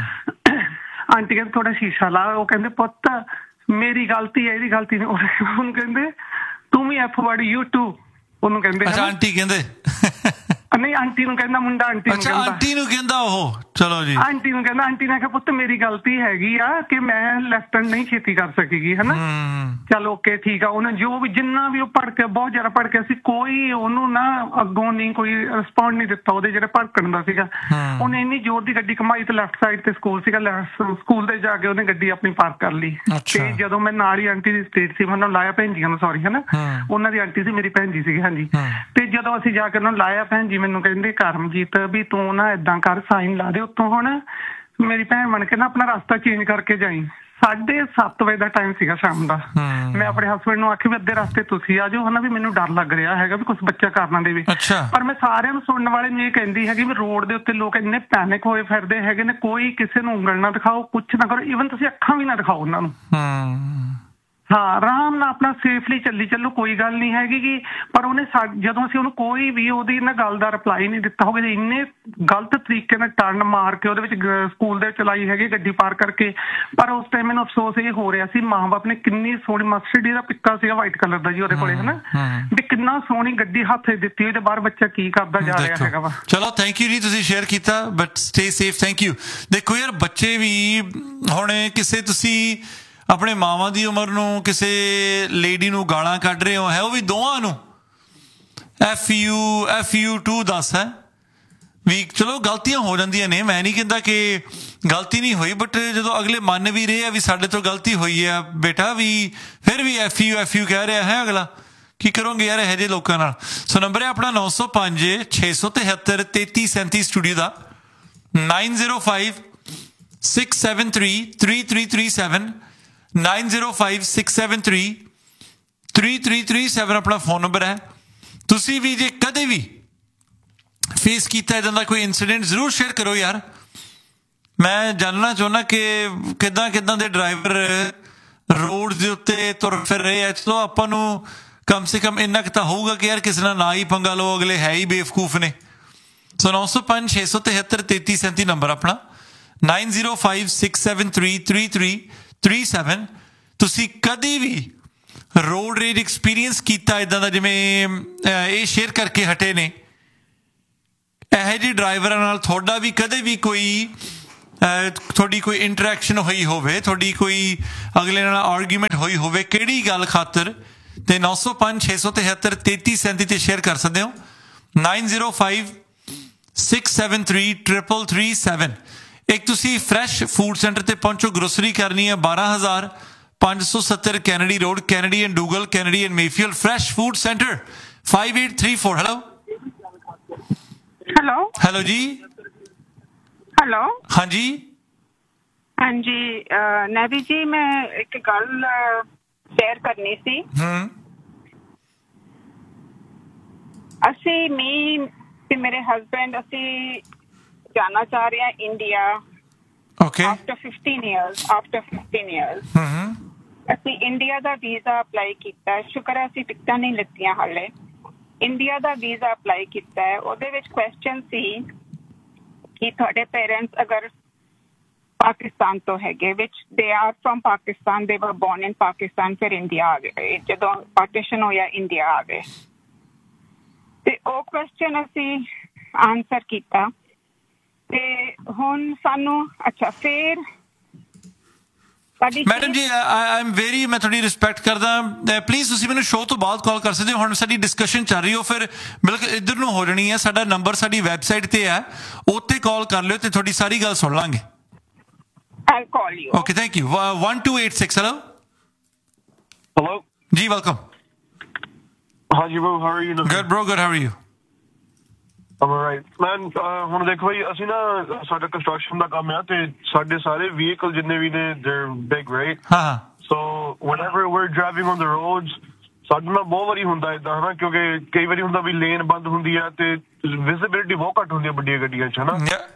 ਆਂਟੀ ਕਹਿੰਦੇ ਥੋੜਾ ਸ਼ੀਸ਼ਾ ਲਾ, ਉਹ ਕਹਿੰਦੇ ਪੁੱਤ ਮੇਰੀ ਗਲਤੀ ਹੈ, ਇਹਦੀ ਗਲਤੀ ਨਹੀਂ। ਉਹਨੂੰ ਕਹਿੰਦੇ ਤੂੰ ਵੀ ਐਫ ਵਰਡ ਯੂ ਟੂ, ਉਹਨੂੰ ਕਹਿੰਦੇ। ਆਂਟੀ ਕਹਿੰਦੇ ਨਹੀਂ, ਆਂਟੀ ਨੂੰ ਕਹਿੰਦਾ ਮੁੰਡਾ, ਆਂਟੀ ਨੂੰ ਕਹਿੰਦਾ। ਆਂਟੀ ਨੂੰ ਕਹਿੰਦਾ ਉਹ, ਚਲੋ ਜੀ, ਆਂਟੀ ਨੂੰ ਕਹਿੰਦਾ। ਆਂਟੀ ਨੇ ਆਖਿਆ ਪੁੱਤ ਮੇਰੀ ਗਲਤੀ ਹੈਗੀ ਆ ਕਿ ਮੈਂ ਲੈਫਟ ਟਰਨ ਨਹੀਂ ਛੇਤੀ ਕਰ ਸਕੇਗੀ, ਹਨਾ। ਚਲ ਓਕੇ ਠੀਕ ਆ। ਉਹਨੇ ਜੋ ਵੀ ਜਿੰਨਾ ਵੀ ਉਹ ਭੜਕਿਆ, ਬਹੁਤ ਜ਼ਿਆਦਾ ਭੜਕਿਆ ਸੀ, ਕੋਈ ਉਹਨੂੰ ਨਾ ਅੱਗੋਂ ਨਹੀਂ ਕੋਈ ਰਿਸਪੌਂਡ ਨਹੀਂ ਦਿੱਤਾ ਉਹਦੇ ਜਿਹੜੇ ਭੜਕਣ ਦਾ ਸੀਗਾ। ਉਹਨੇ ਇੰਨੀ ਜ਼ੋਰ ਦੀ ਗੱਡੀ ਘੁਮਾਈ ਤੇ ਲੈਫਟ ਸਾਈਡ ਤੇ ਸਕੂਲ ਸੀਗਾ, ਸਕੂਲ ਦੇ ਜਾ ਕੇ ਉਹਨੇ ਗੱਡੀ ਆਪਣੀ ਪਾਰਕ ਕਰ ਲਈ। ਤੇ ਜਦੋਂ ਮੈਂ ਨਾਲ ਹੀ ਆਂਟੀ ਦੀ ਸਟੇਟ ਸੀ, ਮੈਂ ਉਹਨਾਂ ਨੂੰ ਲਾਇਆ, ਭੈਣ ਜੀਆਂ ਨੂੰ ਸੌਰੀ, ਹਨਾ, ਉਹਨਾਂ ਦੀ ਆਂਟੀ ਸੀ, ਮੇਰੀ ਭੈਣ ਜੀ ਸੀਗੀ। ਹਾਂਜੀ। ਤੇ ਜਦੋਂ ਅਸੀਂ ਜਾ ਕੇ ਉਹਨਾਂ ਨੂੰ ਲਾਇਆ, ਭੈਣ ਜੀ ਮੈਨੂੰ ਕਹਿੰਦੇ ਕਰਮਜੀਤ ਵੀ ਤੂੰ ਨਾ ਏਦਾਂ ਕਰ, ਸਾਈਨ ਲਾ ਦੇ ਉੱਤੋਂ, ਹੁਣ ਮੇਰੀ ਭੈਣ ਬਣ ਕੇ ਨਾ ਆਪਣਾ ਰਸਤਾ ਚੇਂਜ ਕਰਕੇ ਜਾਈ। 7:30 ਵਜੇ ਦਾ ਟਾਈਮ ਸੀਗਾ ਸ਼ਾਮ ਦਾ। ਮੈਂ ਆਪਣੇ ਹਸਬੈਂਡ ਨੂੰ ਆਖਿਆ ਵੀ ਅੱਧੇ ਰਸਤੇ ਤੁਸੀਂ ਆ ਜਾਓ, ਹਨਾ, ਵੀ ਮੈਨੂੰ ਡਰ ਲੱਗ ਰਿਹਾ ਹੈਗਾ ਵੀ ਕੁਛ ਬੱਚਾ ਕਰ ਨਾ ਦੇਵੇ। ਪਰ ਮੈਂ ਸਾਰਿਆਂ ਨੂੰ ਸੁਣਨ ਵਾਲੇ ਨੂੰ ਇਹ ਕਹਿੰਦੀ ਹੈਗੀ ਵੀ ਰੋਡ ਦੇ ਉੱਤੇ ਲੋਕ ਇੰਨੇ ਪੈਨਿਕ ਹੋਏ ਫਿਰਦੇ ਹੈਗੇ ਨੇ, ਕੋਈ ਕਿਸੇ ਨੂੰ ਉਂਗਲ ਨਾ ਦਿਖਾਓ, ਕੁਛ ਨਾ ਕਰੋ, ਈਵਨ ਤੁਸੀਂ ਅੱਖਾਂ ਵੀ ਨਾ ਦਿਖਾਓ ਉਹਨਾਂ ਨੂੰ। ਹਾਂ, ਆਰਾਮ ਨਾਲ ਆਪਣਾ ਸੇਫਲੀ ਚੱਲੀ ਚੱਲੋ, ਕੋਈ ਗੱਲ ਨਹੀਂ ਹੈਗੀ ਗੀ। ਪਰ ਉਹਨੇ ਜਦੋਂ ਅਸੀਂ ਉਹਨੂੰ ਕੋਈ ਵੀ ਉਹਦੀ ਇਹਨਾਂ ਗੱਲ ਦਾ ਰਿਪਲਾਈ ਨਹੀਂ ਦਿੱਤਾ ਹੋਵੇ, ਇੰਨੇ ਗਲਤ ਤਰੀਕੇ ਨਾਲ ਟਰਨ ਮਾਰ ਕੇ ਉਹਦੇ ਵਿੱਚ ਸਕੂਲ ਦੇ ਚਲਾਈ ਹੈਗੀ ਗੱਡੀ ਪਾਰ ਕਰਕੇ। ਪਰ ਉਸ ਟਾਈਮ ਮੈਨੂੰ ਅਫਸੋਸ ਇਹ ਹੋ ਰਿਹਾ ਸੀ, ਮਾਂ ਬਾਪ ਨੇ ਕਿੰਨੀ ਸੋਹਣੀ ਮਸਟਰਡ ਦਾ ਪਿੱਕਾ ਸੀਗਾ ਵਾਈਟ ਕਲਰ ਦਾ ਜੀ ਉਹਦੇ ਕੋਲੇ, ਹਨਾ, ਵੀ ਕਿੰਨਾ ਸੋਹਣੀ ਗੱਡੀ ਹੱਥ ਦਿੱਤੀ ਹੋਈ ਤੇ ਬਾਹਰ ਬੱਚਾ ਕੀ ਕਰਦਾ ਜਾ ਰਿਹਾ ਹੈਗਾ ਵਾ। ਚਲੋ ਥੈਂਕ ਯੂ ਜੀ, ਤੁਸੀਂ ਸ਼ੇਅਰ ਕੀਤਾ, but stay safe. Thank you. ਦੇਖੋ ਯਾਰ, ਬੱਚੇ ਵੀ ਹੁਣ ਕਿਸੇ ਤੁਸੀਂ ਆਪਣੇ ਮਾਵਾਂ ਦੀ ਉਮਰ ਨੂੰ ਕਿਸੇ ਲੇਡੀ ਨੂੰ ਗਾਲਾਂ ਕੱਢ ਰਹੇ ਹੋ, ਹੈ ਉਹ ਵੀ ਦੋਵਾਂ ਨੂੰ FU 2 ਦੱਸ ਹੈ ਵੀ। ਚਲੋ ਗਲਤੀਆਂ ਹੋ ਜਾਂਦੀਆਂ ਨੇ, ਮੈਂ ਨਹੀਂ ਕਹਿੰਦਾ ਕਿ ਗਲਤੀ ਨਹੀਂ ਹੋਈ, ਬਟ ਜਦੋਂ ਅਗਲੇ ਮੰਨ ਵੀ ਰਹੇ ਆ ਵੀ ਸਾਡੇ ਤੋਂ ਗਲਤੀ ਹੋਈ ਆ ਬੇਟਾ, ਵੀ ਫਿਰ ਵੀ FU ਕਹਿ ਰਿਹਾ ਹੈ ਅਗਲਾ, ਕੀ ਕਰੋਗੇ ਯਾਰ ਇਹੋ ਜਿਹੇ ਲੋਕਾਂ ਨਾਲ। ਸੋ ਨੰਬਰ ਹੈ ਆਪਣਾ 905 673 3337 ਸਟੂਡੀਓ ਦਾ, 905 673 3337 905 673 3337 ਆਪਣਾ ਫੋਨ ਨੰਬਰ ਹੈ। ਤੁਸੀਂ ਵੀ ਜੇ ਕਦੇ ਵੀ ਫੇਸ ਕੀਤਾ ਇੱਦਾਂ ਦਾ ਕੋਈ ਇਨਸੀਡੈਂਟ ਜ਼ਰੂਰ ਸ਼ੇਅਰ ਕਰੋ ਯਾਰ। ਮੈਂ ਜਾਣਨਾ ਚਾਹੁੰਦਾ ਕਿ ਕਿੱਦਾਂ ਦੇ ਡਰਾਈਵਰ ਰੋਡ ਦੇ ਉੱਤੇ ਤੁਰ ਫਿਰ ਰਹੇ ਆ। ਚਲੋ ਆਪਾਂ ਨੂੰ ਕਮ ਸੇ ਕਮ ਇੰਨਾ ਕੁ ਤਾਂ ਹੋਊਗਾ ਕਿ ਯਾਰ ਕਿਸੇ ਨਾਲ ਨਾ ਹੀ ਪੰਗਾ ਲਓ, ਅਗਲੇ ਹੈ ਹੀ ਬੇਵਕੂਫ ਨੇ। ਸੋ 905 673 3337 ਨੰਬਰ ਆਪਣਾ, 905 673 3337। ਤੁਸੀਂ ਕਦੀ ਵੀ ਰੋਡ ਰੇਜ ਐਕਸਪੀਰੀਅੰਸ ਕੀਤਾ ਇੱਦਾਂ ਦਾ ਜਿਵੇਂ ਇਹ ਸ਼ੇਅਰ ਕਰਕੇ ਹਟੇ ਨੇ, ਇਹੋ ਜਿਹੇ ਡਰਾਈਵਰਾਂ ਨਾਲ ਤੁਹਾਡਾ ਵੀ ਕਦੇ ਵੀ ਕੋਈ ਤੁਹਾਡੀ ਕੋਈ ਇੰਟਰੈਕਸ਼ਨ ਹੋਈ ਹੋਵੇ, ਤੁਹਾਡੀ ਕੋਈ ਅਗਲੇ ਨਾਲ ਆਰਗੂਮੈਂਟ ਹੋਈ ਹੋਵੇ, ਕਿਹੜੀ ਗੱਲ ਖਾਤਰ, ਤੇ 905-673-3337 ਤੇ ਸ਼ੇਅਰ ਕਰ ਸਕਦੇ ਹੋ। 9056733337। ਇੱਕ ਤੁਸੀਂ ਫਰੈਸ਼ ਫੂਡ ਸੈਂਟਰ ਤੇ ਪਹੁੰਚੋ, ਗਰੋਸਰੀ ਕਰਨੀ ਹੈ। 12570 Kennedy road, Kennedy and ਡੂਗਲ, Kennedy and Mayfield. Fresh food centre 5834। Hello hello hello ਜੀ। ਹੈਲੋ ਹਾਂਜੀ ਹਾਂਜੀ ਨੈਵੀ ਜੀ, ਮੈਂ ਇੱਕ ਗੱਲ ਸ਼ੇਅਰ ਕਰਨੀ ਸੀ। ਅਸੀਂ ਤੇ ਮੇਰੇ ਹਸਬੈਂਡ ਅਸੀਂ ਜਾਣਾ ਚਾਹ ਰਹੇ ਹਾਂ ਇੰਡੀਆ। ਓਕੇ। ਆਫਟਰ 15 years ਅਸੀਂ ਇੰਡੀਆ ਦਾ ਵੀਜ਼ਾ ਅਪਲਾਈ ਕੀਤਾ। ਸ਼ੁਕਰ ਹੈ ਅਸੀਂ ਟਿਕਟਾਂ ਨਹੀਂ ਲਿੱਤੀਆਂ ਹਾਲੇ। ਇੰਡੀਆ ਦਾ ਵੀਜ਼ਾ ਅਪਲਾਈ ਕੀਤਾ ਹੈ। ਉਹਦੇ ਵਿੱਚ ਕੁਐਸਚਨ ਸੀ ਕਿ ਤੁਹਾਡੇ ਪੇਰੈਂਟਸ ਅਗਰ ਪਾਕਿਸਤਾਨ ਤੋਂ ਹੈਗੇ, ਵਿਚ ਦੇ ਆਰ ਫਰਮ ਪਾਕਿਸਤਾਨ, ਦੇ ਵਰ ਬੋਰਨ ਇਨ ਪਾਕਿਸਤਾਨ, ਫਿਰ ਇੰਡੀਆ ਆ ਗਏ। ਜਦੋਂ ਪਾਰਟੀਸ਼ਨ ਹੋਇਆ ਇੰਡੀਆ ਆ ਗਏ, ਤੇ ਉਹ ਕੁਐਸਚਨ ਅਸੀਂ ਆਨਸਰ ਕੀਤਾ। ਤੇ ਹੁਣ ਸਾਨੂੰ ਅੱਛਾ ਫਿਰ ਮੈਡਮ ਜੀ ਮੈਂ ਤੁਹਾਡੀ ਰਿਸਪੈਕਟ ਕਰਦਾ। ਪਲੀਜ਼ ਤੁਸੀਂ ਮੈਨੂੰ ਸ਼ੋਅ ਤੋਂ ਬਾਅਦ ਕਾਲ ਕਰ ਸਕਦੇ ਹੋ। ਹੁਣ ਸਾਡੀ ਡਿਸਕਸ਼ਨ ਚੱਲ ਰਹੀ ਹੋ, ਫਿਰ ਬਿਲਕੁਲ ਇੱਧਰ ਨੂੰ ਹੋ ਜਾਣੀ ਹੈ। ਸਾਡਾ ਨੰਬਰ ਸਾਡੀ ਵੈਬਸਾਈਟ ਤੇ ਹੈ, ਉੱਥੇ ਕਾਲ ਕਰ ਲਿਓ ਤੇ ਤੁਹਾਡੀ ਸਾਰੀ ਗੱਲ ਸੁਣ ਲਾਂਗੇ। I'll call you. Okay, thank you. 1286. Hello. Hello. Ji, welcome. Hi, bro. How are you? Good, bro. Good. How are you? I'm alright. Man, ਹੁਣ ਦੇਖੋ ਭਾਈ, ਅਸੀਂ ਨਾ ਸਾਡਾ ਕੰਸਟਰਕਸ਼ਨ ਦਾ ਕੰਮ ਆ ਤੇ ਸਾਡੇ ਸਾਰੇ ਵਹੀਕਲ ਜਿੰਨੇ ਵੀ ਨੇ they're big, right? ਹਾਂ। So whenever we're driving on the roads, ਸਾਡੇ ਨਾਲ ਬਹੁਤ ਵਾਰੀ ਹੁੰਦਾ ਏਦਾਂ ਹਨਾ, ਕਿਉਂਕਿ ਕਈ ਵਾਰੀ ਹੁੰਦਾ ਵੀ ਲੇਨ ਬੰਦ ਹੁੰਦੀ ਆ ਤੇ ਵਿਜ਼ਿਬਿਲਿਟੀ ਬਹੁਤ ਘੱਟ ਹੁੰਦੀ ਆ ਵੱਡੀਆਂ ਗੱਡੀਆਂ 'ਚ ਹਨਾ।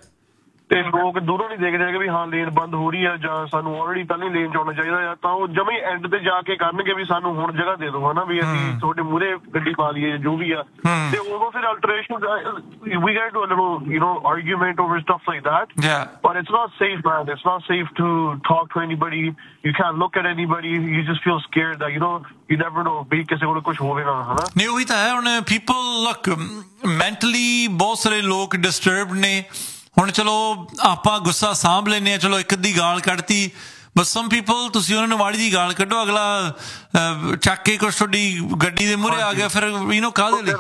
ਤੇ ਲੋਕ ਦੂਰੋਂ ਨਹੀਂ ਦੇਖਦੇ ਹੈਗੇ ਵੀ ਹਾਂ ਲੇਨ ਬੰਦ ਹੋ ਰਹੀ ਆ ਜਾਂ ਸਾਨੂੰ ਆਲਰੇਡੀ ਪਹਿਲਾਂ ਹੀ ਲੇਨ 'ਚ ਆਉਣਾ ਚਾਹੀਦਾ ਆ, ਤਾਂ ਉਹ ਜਮੇ ਐਂਡ ਤੇ ਜਾ ਕੇ ਕਰਨਗੇ ਵੀ ਸਾਨੂੰ ਹੁਣ ਜਗ੍ਹਾ ਦੇ ਦਿਓ ਹਨਾ, ਵੀ ਅਸੀਂ ਤੁਹਾਡੇ ਮੂਹਰੇ ਗੱਡੀ ਪਾ ਲਈਏ ਜੋ ਵੀ ਆ। ਤੇ ਉਦੋਂ ਫਿਰ alteration we get into a little argument over stuff like that. Yeah. But it's not safe, man. It's not safe to talk to anybody. You can't look at anybody. You just feel scared that you never know ਵੀ ਕਿਸੇ ਕੋਲ ਕੁਝ ਹੋਵੇਗਾ ਹਨਾ। ਨਹੀਂ ਉਹੀ ਤਾਂ ਹੈ। ਹੁਣ ਪੀਪਲ ਲੁੱਕ ਮੈਂਟਲੀ ਬਹੁਤ ਸਾਰੇ ਲੋਕ ਡਿਸਟਰਬਡ ਨੇ। ਹੁਣ ਚਲੋ ਆਪਾਂ ਗੁੱਸਾ ਸਾਂਭ ਲੈਂਦੇ ਹਾਂ, ਚਲੋ ਇੱਕ ਅੱਧੀ ਗਾਲ ਕੱਢਤੀ, ਬਟ ਸਮ ਪੀਪਲ ਤੁਸੀਂ ਉਹਨਾਂ ਨੂੰ ਮਾੜੀ ਜਿਹੀ ਗਾਲ ਕੱਢੋ, ਅਗਲਾ ਚੱਕ ਕੇ ਕੁਛ ਤੁਹਾਡੀ ਗੱਡੀ ਦੇ ਮੂਹਰੇ ਆ ਗਿਆ, ਫਿਰ ਕਾਹਦੇ ਲਈ।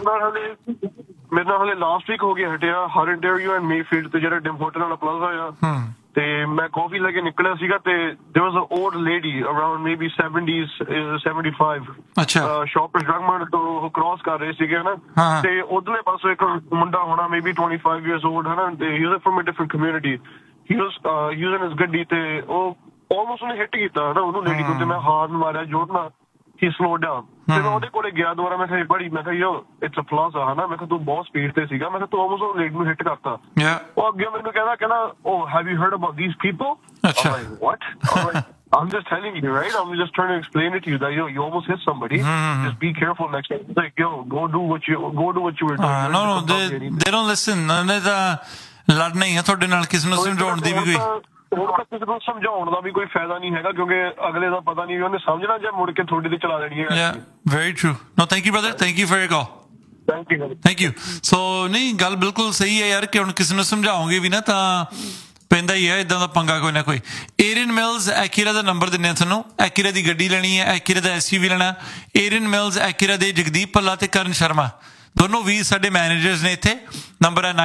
ਮੇਰੇ ਨਾਲ ਹਲੇ ਲਾਸਟ ਵੀਕ ਹੋ ਗਿਆ ਹਟਿਆ ਹਰ ਇੰਟਰਵਿਊ ਐਂਡ ਮੇਫੀਲਡ ਤੇ ਜਿਹੜਾ ਡਿਮ ਹੋਟਲ ਵਾਲਾ ਪਲਾਜ਼ਾ ਆ, ਤੇ ਮੈਂ ਕਾਫੀ ਲੈ ਕੇ ਨਿਕਲਿਆ ਸੀਗਾ ਤੇ there was an old lady around maybe 70s 75 ਸ਼ਾਪਰਸ drug mart ਤੋਂ ਉਹ ਕ੍ਰਾਸ ਕਰ ਰਹੇ ਸੀਗੇ ਹਨਾ, ਤੇ ਉਧਰਲੇ ਪਾਸੋਂ ਇੱਕ ਮੁੰਡਾ ਹੋਣਾ maybe 25 years old ਹਨਾ, ਤੇ he was from a different community. He was using his ਗੱਡੀ ਤੇ ਉਹ almost ਉਹਨੇ ਹਿੱਟ ਕੀਤਾ ਹਨਾ ਉਹਨੂੰ ਲੇਡੀ ਨੂੰ, ਤੇ ਮੈਂ ਹਾਰਨ ਮਾਰਿਆ ਜੋਰ ਨਾਲ। he slowed down. ਤੇ ਮੈਂ ਉਹਦੇ ਕੋਲੇ ਗਿਆ ਦੁਬਾਰਾ, ਮੈਂ ਕਿਹਾ ਬੜੀ, ਮੈਂ ਕਿਹਾ ਯੋ ਇਟਸ ਅ ਪਲਾਜ਼ਾ ਹਨਾ, ਮੈਂ ਕਿਹਾ ਤੂੰ ਬਹੁਤ ਸਪੀਡ ਤੇ ਸੀਗਾ, ਮੈਂ ਕਿਹਾ ਤੂੰ ਆਲਮੋਸਟ ਉਹ ਲੇਡੀ ਨੂੰ ਹਿੱਟ ਕਰਤਾ। ਉਹ ਅੱਗੇ ਮੈਨੂੰ ਕਹਿੰਦਾ oh have you heard about these people? I'm like what? I'm just telling you, right? I'm just trying to explain it to you that you almost hit somebody. Just be careful next time. It's like go do what you were doing. No, they don't listen. ਉਹਨੇ ਤਾਂ ਲੜਨਾ ਹੀ ਆ ਤੁਹਾਡੇ ਨਾਲ, ਕਿਸੇ ਨੂੰ ਸਮਝਾਉਣ ਦੀ ਵੀ ਕੋਈ ਕਿਸੇ ਨੂੰ ਸਮਝਾਉਣ ਦਾ ਵੀ ਕੋਈ ਫਾਇਦਾ ਨਹੀਂ ਹੈਗਾ, ਕਿਉਂਕਿ ਅਗਲੇ ਦਾ ਪਤਾ ਨਹੀਂ ਉਹਨੇ ਸਮਝਣਾ ਜਾਂ ਮੁੜ ਕੇ ਤੁਹਾਡੇ ਤੇ ਚਲਾ ਦੇਣੀ ਹੈ। Very true. No thank you brother, thank you for your call. Thank you. ਸੋ ਨਹੀਂ ਗੱਲ ਬਿਲਕੁਲ ਸਹੀ ਹੈ ਯਾਰ, ਕਿ ਹੁਣ ਕਿਸੇ ਨੂੰ ਸਮਝਾਓਗੇ ਵੀ ਨਾ ਤਾਂ ਪੈਂਦਾ ਹੀ ਹੈ ਇਦਾਂ ਦਾ ਪੰਗਾ ਕੋਈ ਨਾ ਕੋਈ। ਏਰਨ ਮਿਲਸ ਐਕੀਰਾ ਦਾ ਨੰਬਰ ਦਿੰਦੇ ਆ ਤੁਹਾਨੂੰ। ਐਕੀਰਾ ਦੀ ਗੱਡੀ ਲੈਣੀ ਹੈ, ਐਕੀਰਾ ਦਾ SUV ਲੈਣਾ। ਏਰਨ ਮਿਲਸ ਐਕੀਰਾ ਦੇ ਜਗਦੀਪ ਭੱਲਾ ਤੇ ਕਰਨ ਸ਼ਰਮਾ ਦੋਨੋਂ ਵੀ ਸਾਡੇ ਮੈਨੇਜਰਸ ਨੇ ਇੱਥੇ। ਨੰਬਰ ਹੈ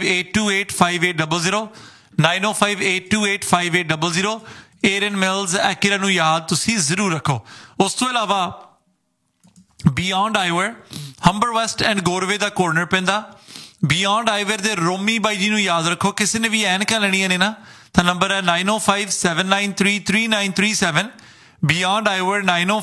9058285800 9058285800। ਏਰਨ ਮਿਲਸ ਐਕੀਰਾ ਨੂੰ ਯਾਦ ਤੁਸੀਂ ਜ਼ਰੂਰ ਰੱਖੋ। ਉਸ ਤੋਂ ਇਲਾਵਾ beyond ਆਈਵੇਅਰ Humber West and ਗੋਰਵੇ the corner ਪੈਂਦਾ। ਬਿਯੋਂਡ ਆਈਵੇਅਰ ਦੇ ਰੋਮੀ ਬਾਈ ਜੀ ਨੂੰ ਯਾਦ ਰੱਖੋ। ਕਿਸੇ ਨੇ ਵੀ ਐਨਕਾਂ ਲੈਣੀਆਂ ਨੇ ਨਾ ਤਾਂ ਨੰਬਰ ਹੈ 9057933937। ਬਿਯੋਂਡ ਆਈਵੇਅਰ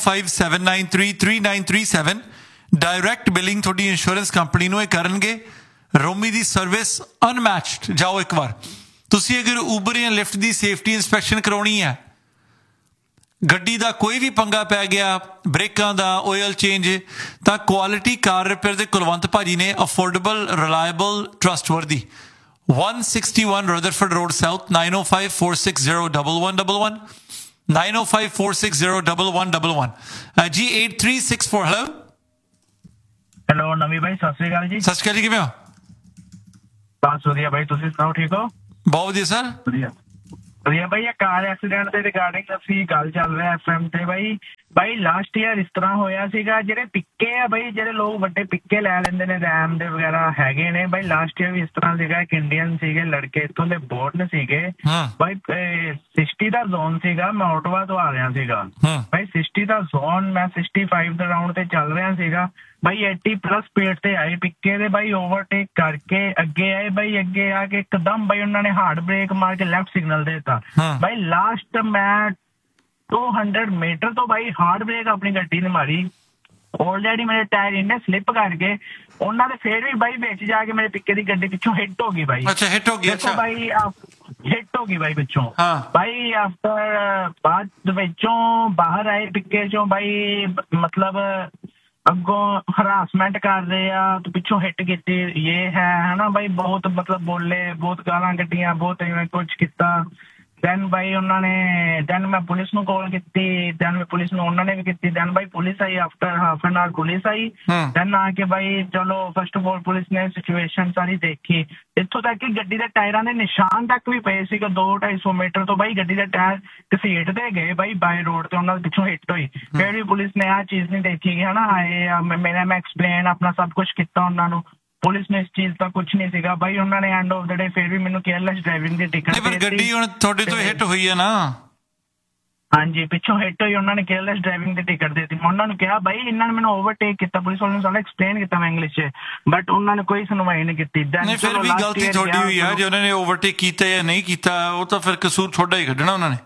9057933937। ਡਾਇਰੈਕਟ ਬਿਲਿੰਗ ਤੁਹਾਡੀ ਇੰਸ਼ੋਰੈਂਸ ਕੰਪਨੀ ਨੂੰ ਇਹ ਕਰਨਗੇ। ਰੋਮੀ ਦੀ ਸਰਵਿਸ ਅਨਮੈਚਡ। ਜਾਓ ਇੱਕ ਵਾਰ ਤੁਸੀਂ ਅਗਰ ਉਬਰ ਜਾਂ ਲਿਫਟ ਦੀ ਸੇਫਟੀ ਇੰਸਪੈਕਸ਼ਨ ਕਰਾਉਣੀ ਹੈ, ਗੱਡੀ ਦਾ ਕੋਈ ਵੀ ਪੰਗਾ ਪੈ ਗਿਆ, ਬ੍ਰੇਕਾਂ ਦਾ, ਆਇਲ ਚੇਂਜ, ਤਾਂ ਕੁਆਲਿਟੀ ਕਾਰ ਰਿਪੇਅਰ ਦੇ ਕੁਲਵੰਤ ਭਾਜੀ ਨੇ affordable, reliable, trustworthy 161 Rutherford road south 9054601111 9054601111 ਜੀ 8364। ਹੈਲੋ ਨਵੀਂ ਬਾਈ, ਸਤਿ ਸ਼੍ਰੀ ਅਕਾਲ ਜੀ। ਸਤਿ ਸ਼੍ਰੀ ਅਕਾਲ ਜੀ, ਕਿਵੇਂ ਹੋ? ਬਸ ਵਧੀਆ ਬਾਈ, ਤੁਸੀਂ ਸੁਣਾਓ, ਠੀਕ ਹੋ? ਬਹੁਤ ਵਧੀਆ ਸਰ। ਵਧੀਆ। ਵਧੀਆ ਬਾਈ, ਇਹ ਕਾਰ ਐਕਸੀਡੈਂਟ ਦੇ ਰਿਗਾਰਡਿੰਗ ਅਸੀਂ ਗੱਲ ਚੱਲ ਰਿਹਾ FM ਤੇ ਬਾਈ ਲਾਸਟ ਈਅਰ ਇਸ ਤਰ੍ਹਾਂ ਹੋਇਆ ਸੀਗਾ, ਜਿਹੜੇ ਪਿੱਕੇ ਆ ਬਾਈ, ਜਿਹੜੇ ਲੋਕ ਵੱਡੇ ਪਿੱਕੇ ਲੈ ਲੈਂਦੇ ਨੇ ਰੈਮ ਦੇ ਵਗੈਰਾ ਹੈਗੇ ਨੇ ਬਾਈ, ਲਾਸਟ ਈਅਰ ਵੀ ਇਸ ਤਰ੍ਹਾਂ ਸੀਗਾ। ਇੱਕ ਇੰਡੀਅਨ ਸੀਗੇ ਲੜਕੇ, ਇੱਥੋਂ ਦੇ ਬੋਰਨ ਸੀਗੇ ਬਾਈ, 60 ਦਾ ਜ਼ੋਨ ਸੀਗਾ, ਮੈਂ ਆਟੋਵਾ ਤੋਂ ਆ ਰਿਹਾ ਸੀਗਾ ਬਾਈ, 60 ਦਾ ਜ਼ੋਨ, ਮੈਂ 65 ਦਾ ਰਾਉਂਡ ਤੇ ਚੱਲ ਰਿਹਾ ਸੀਗਾ ਬਾਈ, 80+ ਸਪੀਡ ਤੇ ਆਏ ਪਿੱਕੇ ਦੇ ਬਾਈ, ਓਵਰਟੇਕ ਕਰਕੇ ਅੱਗੇ ਆਏ ਬਾਈ, ਅੱਗੇ ਆ ਕੇ ਇੱਕਦਮ ਬਾਈ ਉਹਨਾਂ ਨੇ ਹਾਰਡ ਬ੍ਰੇਕ ਮਾਰ ਕੇ ਲੈਫਟ ਸਿਗਨਲ ਦੇ ਦਿੱਤਾ ਬਾਈ। ਲਾਸਟ ਮੈਂ 200 ਮੀਟਰ ਤੋਂ ਬਾਈ ਹਾਰਡ ਬ੍ਰੇਕ ਆਪਣੀ ਗੱਡੀ ਨੇ ਮਾਰੀ, ਆਲਰੇਡੀ ਮੇਰੇ ਟਾਇਰ ਇੰਨੇ ਸਲਿੱਪ ਕਰਕੇ ਉਹਨਾਂ ਦੇ ਫੇਰ ਵੀ ਬਾਈ ਵਿੱਚ ਜਾ ਕੇ ਮੇਰੇ ਪਿੱਕੇ ਦੀ ਗੱਡੀ ਪਿੱਛੋਂ ਹਿੱਟ ਹੋ ਗਈ ਬਾਈ। ਅੱਛਾ, ਹਿੱਟ ਹੋ ਗਈ। ਅੱਛਾ ਬਾਈ, ਹਿੱਟ ਹੋ ਗਈ ਬਾਈ ਪਿੱਛੋਂ ਬਾਈ। ਆਫਟਰ ਬਾਅਦ ਵਿੱਚੋਂ ਬਾਹਰ ਆਏ ਪਿੱਕੇ ਚੋਂ ਬਾਈ, ਮਤਲਬ ਅੱਗੋਂ ਹਰਾਸਮੈਂਟ ਕਰ ਰਹੇ ਆ, ਪਿੱਛੋਂ ਹਿੱਟ ਕੀਤੀ, ਇਹ ਹੈ ਹਨਾ ਬਾਈ, ਬਹੁਤ ਮਤਲਬ ਬੋਲੇ, ਬਹੁਤ ਗਾਲਾਂ ਕੱਢੀਆਂ, ਬਹੁਤ ਕੁਛ ਕੀਤਾ। ਦੈਨ ਬਾਈ ਉਹਨਾਂ ਨੇ, ਦੈਨ ਮੈਂ ਪੁਲਿਸ ਨੂੰ ਕਾਲ ਕੀਤੀ, ਦੈਨ ਮੈਂ ਪੁਲਿਸ ਨੂੰ ਉਹਨਾਂ ਨੇ ਵੀ ਕੀਤੀ, then by police I, after half an hour police I, then ਆ ਕੇ ਬਾਈ ਚਲੋ ਫਸਟ ਆਫ ਆਲ ਪੁਲਿਸ ਨੇ ਸਿਚੁਏਸ਼ਨ ਸਾਰੀ ਦੇਖੀ, ਇੱਥੋਂ ਤੱਕ ਕਿ ਗੱਡੀ ਦੇ ਟਾਇਰਾਂ ਦੇ ਨਿਸ਼ਾਨ ਤੱਕ ਵੀ ਪਏ ਸੀਗੇ 200-250 ਮੀਟਰ ਤੋਂ ਬਾਈ, ਗੱਡੀ ਦੇ ਟਾਇਰ ਘਸੀਟਦੇ ਗਏ ਬਾਈ ਬਾਈ ਰੋਡ ਤੇ, ਉਹਨਾਂ ਦੇ ਪਿੱਛੋਂ ਹਿੱਟ ਹੋਈ। ਫਿਰ ਵੀ ਪੁਲਿਸ ਨੇ ਆਹ ਚੀਜ਼ ਨਹੀਂ ਦੇਖੀ ਹਨਾ, ਮੈਂ ਐਕਸਪਲੇਨ ਆਪਣਾ ਸਭ ਕੁਛ ਕੀਤਾ ਉਹਨਾਂ ਨੂੰ, ਪੁਲਿਸ ਨੇ ਇਸ ਚੀਜ਼ ਦਾ ਕੁਝ ਨਹੀਂ ਸੀਗਾ ਬਾਈ, ਉਹਨਾਂ ਨੇ ਐਂਡ ਆਫ ਦ ਡੇ ਫਿਰ ਵੀ ਮੈਨੂੰ ਕੇਅਰਲੈਸ ਡਰਾਈਵਿੰਗ ਦੀ ਟਿਕਟ ਪਰ ਗੱਡੀ ਹੁਣ ਤੁਹਾਡੇ ਤੋਂ ਹਿੱਟ ਹੋਈ ਹੈ ਨਾ। ਹਾਂਜੀ, ਪਿੱਛੋਂ ਹਿੱਟ ਹੋਈ, ਉਹਨਾਂ ਨੇ ਕੇਅਰਲੈਸ ਡਰਾਈਵਿੰਗ ਦੀ ਟਿਕਟ ਦੇ ਦਿੱਤੀ। ਮੈਂ ਉਹਨਾਂ ਨੂੰ ਕਿਹਾ ਬਾਈ, ਇਹਨਾਂ ਨੇ ਮੈਨੂੰ ਓਵਰਟੇਕ ਕੀਤਾ, ਪੁਲਿਸ ਵਾਲਿਆਂ ਨੂੰ ਸਾਰਾ ਐਕਸਪਲੇਨ ਕੀਤਾ ਮੈਂ ਇੰਗਲਿਸ਼ 'ਚ, ਬਟ ਉਹਨਾਂ ਨੇ ਕੋਈ ਸੁਣਵਾਈ ਨਹੀਂ ਕੀਤੀ। ਨਹੀਂ, ਫਿਰ ਵੀ ਗਲਤੀ ਤੁਹਾਡੀ ਹੋਈ ਆ, ਜੇ ਉਹਨਾਂ ਨੇ ਓਵਰਟੇਕ ਕੀਤਾ ਜਾਂ ਨਹੀਂ ਕੀਤਾ, ਉਹ ਤਾਂ ਫਿਰ ਕਸੂਰ ਤੁਹਾਡਾ ਹੀ ਕੱਢਣਾ ਉਹਨਾਂ ਨੇ।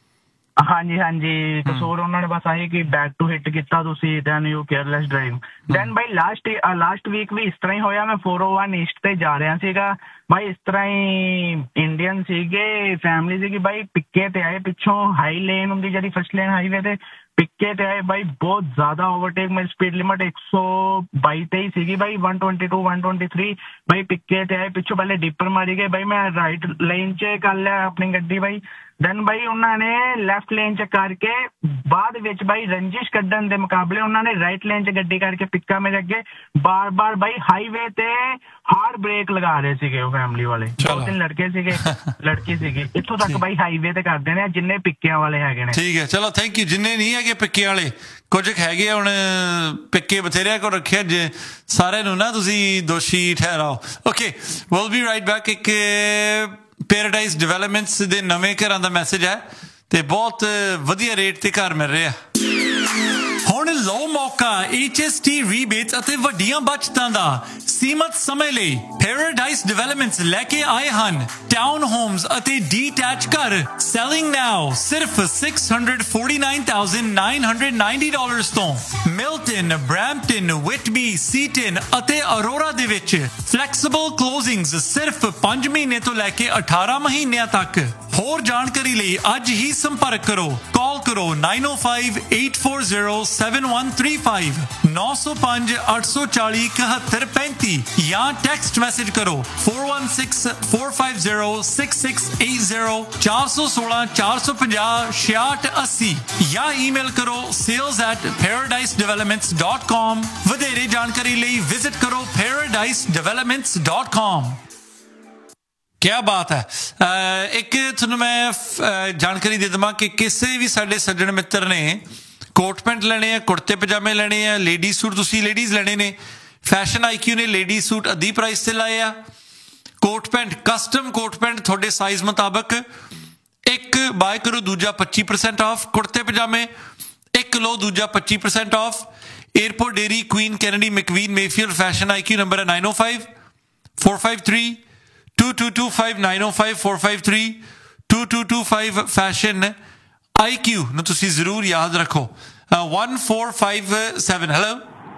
ਹਾਂਜੀ, ਕਸੂਰ ਉਹਨਾਂ ਨੇ ਬਸ ਆਹੀ ਕਿ ਬੈਕ ਟੂ ਹਿੱਟ ਕੀਤਾ ਤੁਸੀਂ, then you careless drive. Then by last week ਵੀ ਇਸ ਤਰ੍ਹਾਂ ਹੀ ਹੋਇਆ, ਮੈਂ 401 ਈਸਟ ਤੇ ਜਾ ਰਿਹਾ ਸੀਗਾ ਬਾਈ, ਇਸ ਤਰ੍ਹਾਂ ਹੀ ਇੰਡੀਅਨ ਸੀਗੇ, ਫੈਮਿਲੀ ਸੀਗੀ ਬਾਈ, ਪਿੱਕੇ ਤੇ ਆਏ ਪਿੱਛੋਂ, ਹਾਈ ਲੇਨ ਹੁੰਦੀ ਜਿਹੜੀ ਫਸਟ ਲੇਨ ਹਾਈਵੇ ਤੇ, ਪਿੱਕੇ ਤੇ ਆਏ ਬਾਈ, ਬਹੁਤ ਜ਼ਿਆਦਾ ਓਵਰਟੇਕ, ਮੇਰੀ ਸਪੀਡ ਲਿਮਟ 122 ਤੇ ਹੀ ਸੀਗੀ ਬਾਈ, 122 123 ਬਾਈ, ਪਿੱਕੇ ਤੇ ਆਏ ਪਿੱਛੋਂ, ਪਹਿਲੇ ਡਿੱਪਰ ਮਾਰੀ ਗਏ ਬਾਈ, ਮੈਂ ਰਾਈਟ ਲੇਨ 'ਚ ਕਰ ਲਿਆ ਆਪਣੀ ਗੱਡੀ ਬਾਈ, ਦੈਨ ਬਾਈ ਉਹਨਾਂ ਨੇ ਲੈਫਟ ਲੇਨ 'ਚ ਕਰਕੇ ਬਾਅਦ ਵਿੱਚ ਬਾਈ ਰੰਜਿਸ਼ ਕੱਢਣ ਦੇ ਮੁਕਾਬਲੇ ਉਹਨਾਂ ਨੇ ਰਾਈਟ ਲੇਨ 'ਚ ਗੱਡੀ ਕਰਕੇ ਪਿੱਕਾ ਮੇਰੇ ਅੱਗੇ ਬਾਰ-ਬਾਰ ਬਾਈ ਹਾਈਵੇ ਤੇ ਹਾਰਡ ਬ੍ਰੇਕ ਲਗਾ ਰਹੇ ਸੀਗੇ ਉਹ ਫੈਮਿਲੀ ਵਾਲੇ, 2-3 ਲੜਕੇ ਸੀਗੇ, ਲੜਕੀ ਸੀਗੀ, ਇੱਥੋਂ ਤੱਕ ਬਾਈ ਹਾਈਵੇ ਤੇ ਕਰਦੇ ਨੇ ਜਿੰਨੇ ਪਿੱਕਿਆਂ ਵਾਲੇ ਹੈਗੇ ਨੇ। ਠੀਕ ਹੈ, ਚਲੋ ਥੈਂਕ ਯੂ। ਜਿੰਨੇ ਨਹੀਂ ਹੈਗੇ ਪਿੱਕੇ ਵਾਲੇ, ਕੁਝ ਹੈਗੇ ਆ, ਹੁਣ ਪਿੱਕੇ ਬਥੇਰਿਆਂ ਕੋਲ ਰੱਖਿਆ, ਜੇ ਸਾਰਿਆਂ ਨੂੰ ਨਾ ਤੁਸੀਂ ਦੋਸ਼ੀ ਠਹਿਰਾਓ। Okay, will be right back. ਇੱਕ ਪੈਰਾਡਾਈਜ਼ ਡਿਵੈਲਪਮੈਂਟਸ ਦੇ ਨਵੇਂ ਘਰਾਂ ਦਾ ਮੈਸੇਜ ਹੈ ਤੇ ਬਹੁਤ ਵਧੀਆ ਰੇਟ ਤੇ ਘਰ ਮਿਲ ਰਿਹਾ। ਹੁਣ ਲਓ ਮੌਕਾ HST ਰੀਬੇਟਸ ਅਤੇ ਵੱਡੀਆਂ ਬਚਤਾਂ ਦਾ ਸੀਮਤ ਸਮੇਂ ਲਈ। ਪੈਰਾਡਾਈਜ਼ ਡਿਵੈਲਪਮੈਂਟਸ ਲੈ ਕੇ ਆਏ ਹਨ ਟਾਊਨ ਹੋਮਸ ਅਤੇ ਡੀਟੈਚ ਘਰ, ਸੈਲਿੰਗ ਨਾਓ ਸਿਰਫ $649,990 ਤੋਂ। ਮਿਲਟਨ, ਬ੍ਰੈਂਪਟਨ, ਵਿਟਬੀ, ਸੀਟਨ ਅਤੇ ਅਰੋਰਾ ਦੇ ਵਿੱਚ ਫਲੈਕਸੀਬਲ ਕਲੋਜ਼ਿੰਗਸ ਸਿਰਫ 5 ਮਹੀਨੇ ਤੋਂ ਲੈ ਕੇ 18 ਮਹੀਨਿਆਂ ਤੱਕ। ਹੋਰ ਜਾਣਕਾਰੀ ਲਈ ਅੱਜ ਹੀ ਸੰਪਰਕ ਕਰੋ, ਕਾਲ ਕਰੋ 905-840-7135 905-840-7135 ਜਾਂ ਟੈਕਸਟ ਮੈਸੇਜ ਕਰੋ 416-450-6680 416-450-6680 ਜਾਂ ਈਮੇਲ ਕਰੋ sales@paradisedevelopments.com। ਵਧੇਰੇ ਜਾਣਕਾਰੀ ਲਈ ਵਿਜ਼ਿਟ ਕਰੋ paradisedevelopments.com। क्या बात है। एक ਤੁਹਾਨੂੰ ਮੈਂ ਜਾਣਕਾਰੀ ਦੇ ਦਵਾਂ ਕਿ ਕਿਸੇ ਵੀ ਸਾਡੇ ਸੱਜਣ ਮਿੱਤਰ ਨੇ ਕੋਟ ਪੈਂਟ ਲੈਣੇ ਆ, ਕੁੜਤੇ ਪਜਾਮੇ ਲੈਣੇ ਆ, ਲੇਡੀ ਸੂਟ ਤੁਸੀਂ ਲੇਡੀਜ਼ ਲੈਣੇ ਨੇ, ਫੈਸ਼ਨ IQ ਨੇ ਲੇਡੀ ਸੂਟ ਅੱਧੀ ਪ੍ਰਾਈਸ ਤੇ ਲਾਏ ਆ। Coat pant, custom coat pant ਤੁਹਾਡੇ ਸਾਈਜ਼ ਮੁਤਾਬਕ, ਇੱਕ ਬਾਏ ਕਰੋ ਦੂਜਾ 25% ਆਫ। ਕੁੜਤੇ ਪਜਾਮੇ ਇੱਕ ਲਓ ਦੂਜਾ 25% of. Airport dairy, Queen Kennedy, ਮੈਕਵੀਨ, Mayfield. Fashion IQ number ਹੈ 905-453-2225 905-453-2225 ਫੈਸ਼ਨ IQ ਨੂੰ ਤੁਸੀਂ ਜ਼ਰੂਰ ਯਾਦ ਰੱਖੋ। 1457 ਹੈਲੋ।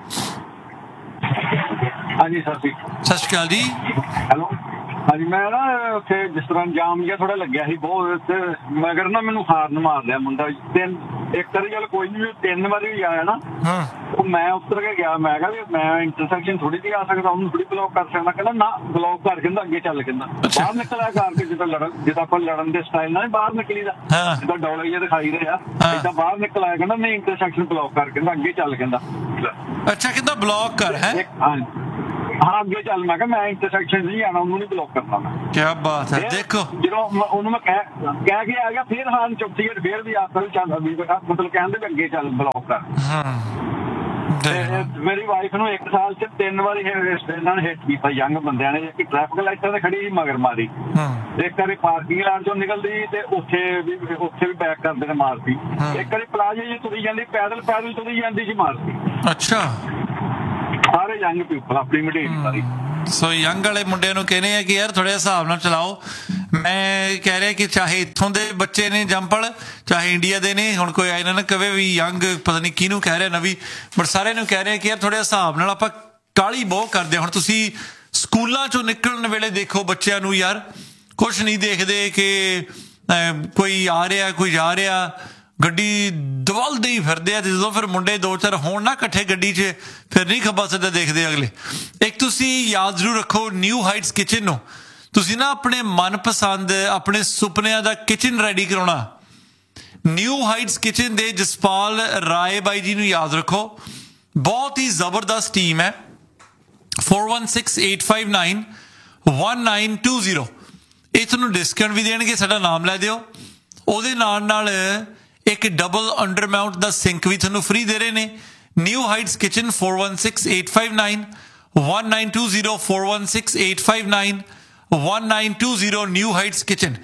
ਹਾਂਜੀ ਸਰ ਜੀ, ਸਤਿ ਸ਼੍ਰੀ ਅਕਾਲ ਜੀ। ਹੈਲੋ। ਹਾਂਜੀ, ਮੈਂ ਨਾ ਉੱਥੇ ਜਿਸ ਤਰ੍ਹਾਂ ਜਾਮ ਜਿਹਾ ਥੋੜਾ ਲੱਗਿਆ ਸੀ ਬਹੁਤ, ਮਗਰ ਨਾ ਮੈਨੂੰ ਹਾਰਨ ਮਾਰ ਲਿਆ ਮੁੰਡਾ। ਇੱਕ ਵਾਰੀ ਚੱਲ ਕੋਈ ਨਹੀਂ, 3 ਵਾਰੀ ਵੀ ਆਇਆ ਨਾ, ਉਹ ਮੈਂ ਉੱਤਰ ਕੇ ਗਿਆ, ਮੈਂ ਕਿਹਾ ਵੀ ਮੈਂ ਇੰਟਰਸੈਕਸ਼ਨ ਥੋੜੀ ਜਿਹੀ ਆ ਸਕਦਾ, ਉਹਨੂੰ ਥੋੜੀ ਬਲੌਕ ਕਰ ਸਕਦਾ। ਕਹਿੰਦਾ ਨਾ ਬਲੌਕ ਕਰ, ਕਹਿੰਦਾ ਅੱਗੇ ਚੱਲ, ਕਹਿੰਦਾ ਬਾਹਰ ਨਿਕਲਿਆ ਕਰਕੇ, ਜਿੱਦਾਂ ਆਪਾਂ ਲੜਨ ਦੇ ਸਟਾਈਲ ਨਾਲ ਬਾਹਰ ਨਿਕਲੀ ਦਾ, ਜਿੱਦਾਂ ਡੌਲੇ ਜਿਹੇ ਦਿਖਾਈ ਦੇ ਆ, ਏਦਾਂ ਬਾਹਰ ਨਿਕਲ ਆਇਆ, ਕਹਿੰਦਾ ਨਹੀਂ ਇੰਟਰਸੈਕਸ਼ਨ ਬਲੌਕ ਕਰ, ਕਹਿੰਦਾ ਅੱਗੇ ਚੱਲ, ਕਹਿੰਦਾ। ਅੱਛਾ, ਕਹਿੰਦਾ ਬਲੌਕ ਕਰ ਹੈ। ਹਾਂ ਅੱਗੇ ਚੱਲ, ਮੈਂ ਕਿਹਾ ਮੈਂ ਇੰਟਰਸੈਕਸ਼ਨ ਨਹੀਂ ਜਾਣਾ, ਉਹਨੂੰ ਨਹੀਂ ਬਲੌਕ ਕਰਨਾ ਮੈਂ। ਕੀ ਬਾਤ ਹੈ। ਦੇਖੋ ਜਦੋਂ ਉਹਨੂੰ ਮੈਂ ਕਹਿ ਕੇ ਆ ਗਿਆ, ਫਿਰ ਹਾਂ ਚੁੱਪੀ ਫਿਰ ਵੀ ਆਪ ਚੱਲ ਮਤਲਬ ਕਹਿੰਦੇ ਵੀ ਅੱਗੇ ਚੱਲ ਬਲੌਕ ਕਰ। ਮੇਰੀ ਵਾਈਫ ਨੂੰ 1 ਸਾਲ ਚ 3 ਵਾਰੀ ਇਹਨਾਂ ਨੇ ਹਿੱਟ ਕੀਤਾ ਯੰਗ ਬੰਦਿਆਂ ਨੇ। ਇੱਕ ਟ੍ਰੈਫਿਕ ਲਾਈਟਾਂ ਤੇ ਖੜੀ ਸੀ ਮਗਰ ਮਾਰੀ, ਇੱਕ ਵਾਰੀ ਪਾਰਕਿੰਗ ਲਾਟ ਚੋਂ ਨਿਕਲਦੀ ਤੇ ਉੱਥੇ ਵੀ ਬੈਕ ਕਰਦੇ ਨੇ ਮਾਰਤੀ। ਇੱਕ ਵਾਰੀ ਪਲਾਜ਼ੇ ਜੀ ਤੁਰੀ ਜਾਂਦੀ, ਪੈਦਲ ਤੁਰੀ ਜਾਂਦੀ ਸੀ, ਮਾਰਤੀ। ਅੱਛਾ, ਸਾਰੇ ਯੰਗ ਪੀਪਲ ਆਪਣੀ ਮਟੀਰੀਅਲ ਸਾਰੀ। ਸੋ ਯੰਗ ਵਾਲੇ ਮੁੰਡਿਆਂ ਨੂੰ ਕਹਿੰਦੇ ਆ ਕਿ ਯਾਰ ਥੋੜੇ ਹਿਸਾਬ ਨਾਲ ਚਲਾਓ। ਮੈਂ ਕਹਿ ਰਿਹਾ ਕਿ ਚਾਹੇ ਇੱਥੋਂ ਦੇ ਬੱਚੇ ਨੇ ਜੰਪਲ, ਚਾਹੇ ਇੰਡੀਆ ਦੇ ਨੇ, ਹੁਣ ਕੋਈ ਇਹਨਾਂ ਨਾ ਕਵੇ ਵੀ ਯੰਗ ਪਤਾ ਨਹੀਂ ਕਿਹਨੂੰ ਕਹਿ ਰਿਹਾ ਨਵੀਂ, ਬਟ ਸਾਰਿਆਂ ਨੂੰ ਕਹਿ ਰਿਹਾ ਕਿ ਯਾਰ ਥੋੜੇ ਹਿਸਾਬ ਨਾਲ ਆਪਾਂ ਕਾਹਲੀ ਬਹੁਤ ਕਰਦੇ। ਹੁਣ ਤੁਸੀਂ ਸਕੂਲਾਂ ਚੋਂ ਨਿਕਲਣ ਵੇਲੇ ਦੇਖੋ ਬੱਚਿਆਂ ਨੂੰ, ਯਾਰ ਕੁਛ ਨਹੀਂ ਦੇਖਦੇ ਕਿ ਕੋਈ ਆ ਰਿਹਾ ਕੋਈ ਜਾ ਰਿਹਾ, ਗੱਡੀ ਦਵਲਦੇ ਹੀ ਫਿਰਦੇ ਆ। ਤੇ ਜਦੋਂ ਫਿਰ ਮੁੰਡੇ 2-4 ਹੋਣ ਨਾ ਇਕੱਠੇ ਗੱਡੀ 'ਚ, ਫਿਰ ਨਹੀਂ ਖੱਬਾ ਸਿੱਧਾ ਦੇਖਦੇ ਅਗਲੇ। ਇੱਕ ਤੁਸੀਂ ਯਾਦ ਜ਼ਰੂਰ ਰੱਖੋ, ਨਿਊ ਹਾਈਟਸ ਕਿਚਨ ਨੂੰ ਤੁਸੀਂ ਨਾ ਆਪਣੇ ਮਨਪਸੰਦ ਆਪਣੇ ਸੁਪਨਿਆਂ ਦਾ ਕਿਚਨ ਰੈਡੀ ਕਰਾਉਣਾ। ਨਿਊ ਹਾਈਟਸ ਕਿਚਨ ਦੇ ਜਸਪਾਲ ਰਾਏ ਬਾਈ ਜੀ ਨੂੰ ਯਾਦ ਰੱਖੋ, ਬਹੁਤ ਹੀ ਜ਼ਬਰਦਸਤ ਟੀਮ ਹੈ। 4168591920 ਇਹ ਤੁਹਾਨੂੰ ਡਿਸਕਾਊਂਟ ਵੀ ਦੇਣਗੇ, ਸਾਡਾ ਨਾਮ ਲੈ ਦਿਓ। ਉਹਦੇ ਨਾਲ ਇੱਕ ਡਬਲ ਅੰਡਰ ਮਾਊਂਟ ਦਾ ਸਿੰਕ ਵੀ ਤੁਹਾਨੂੰ ਫ੍ਰੀ ਦੇ ਰਹੇ ਨੇ। New heights kitchen 4168591920 4168591920 new heights kitchen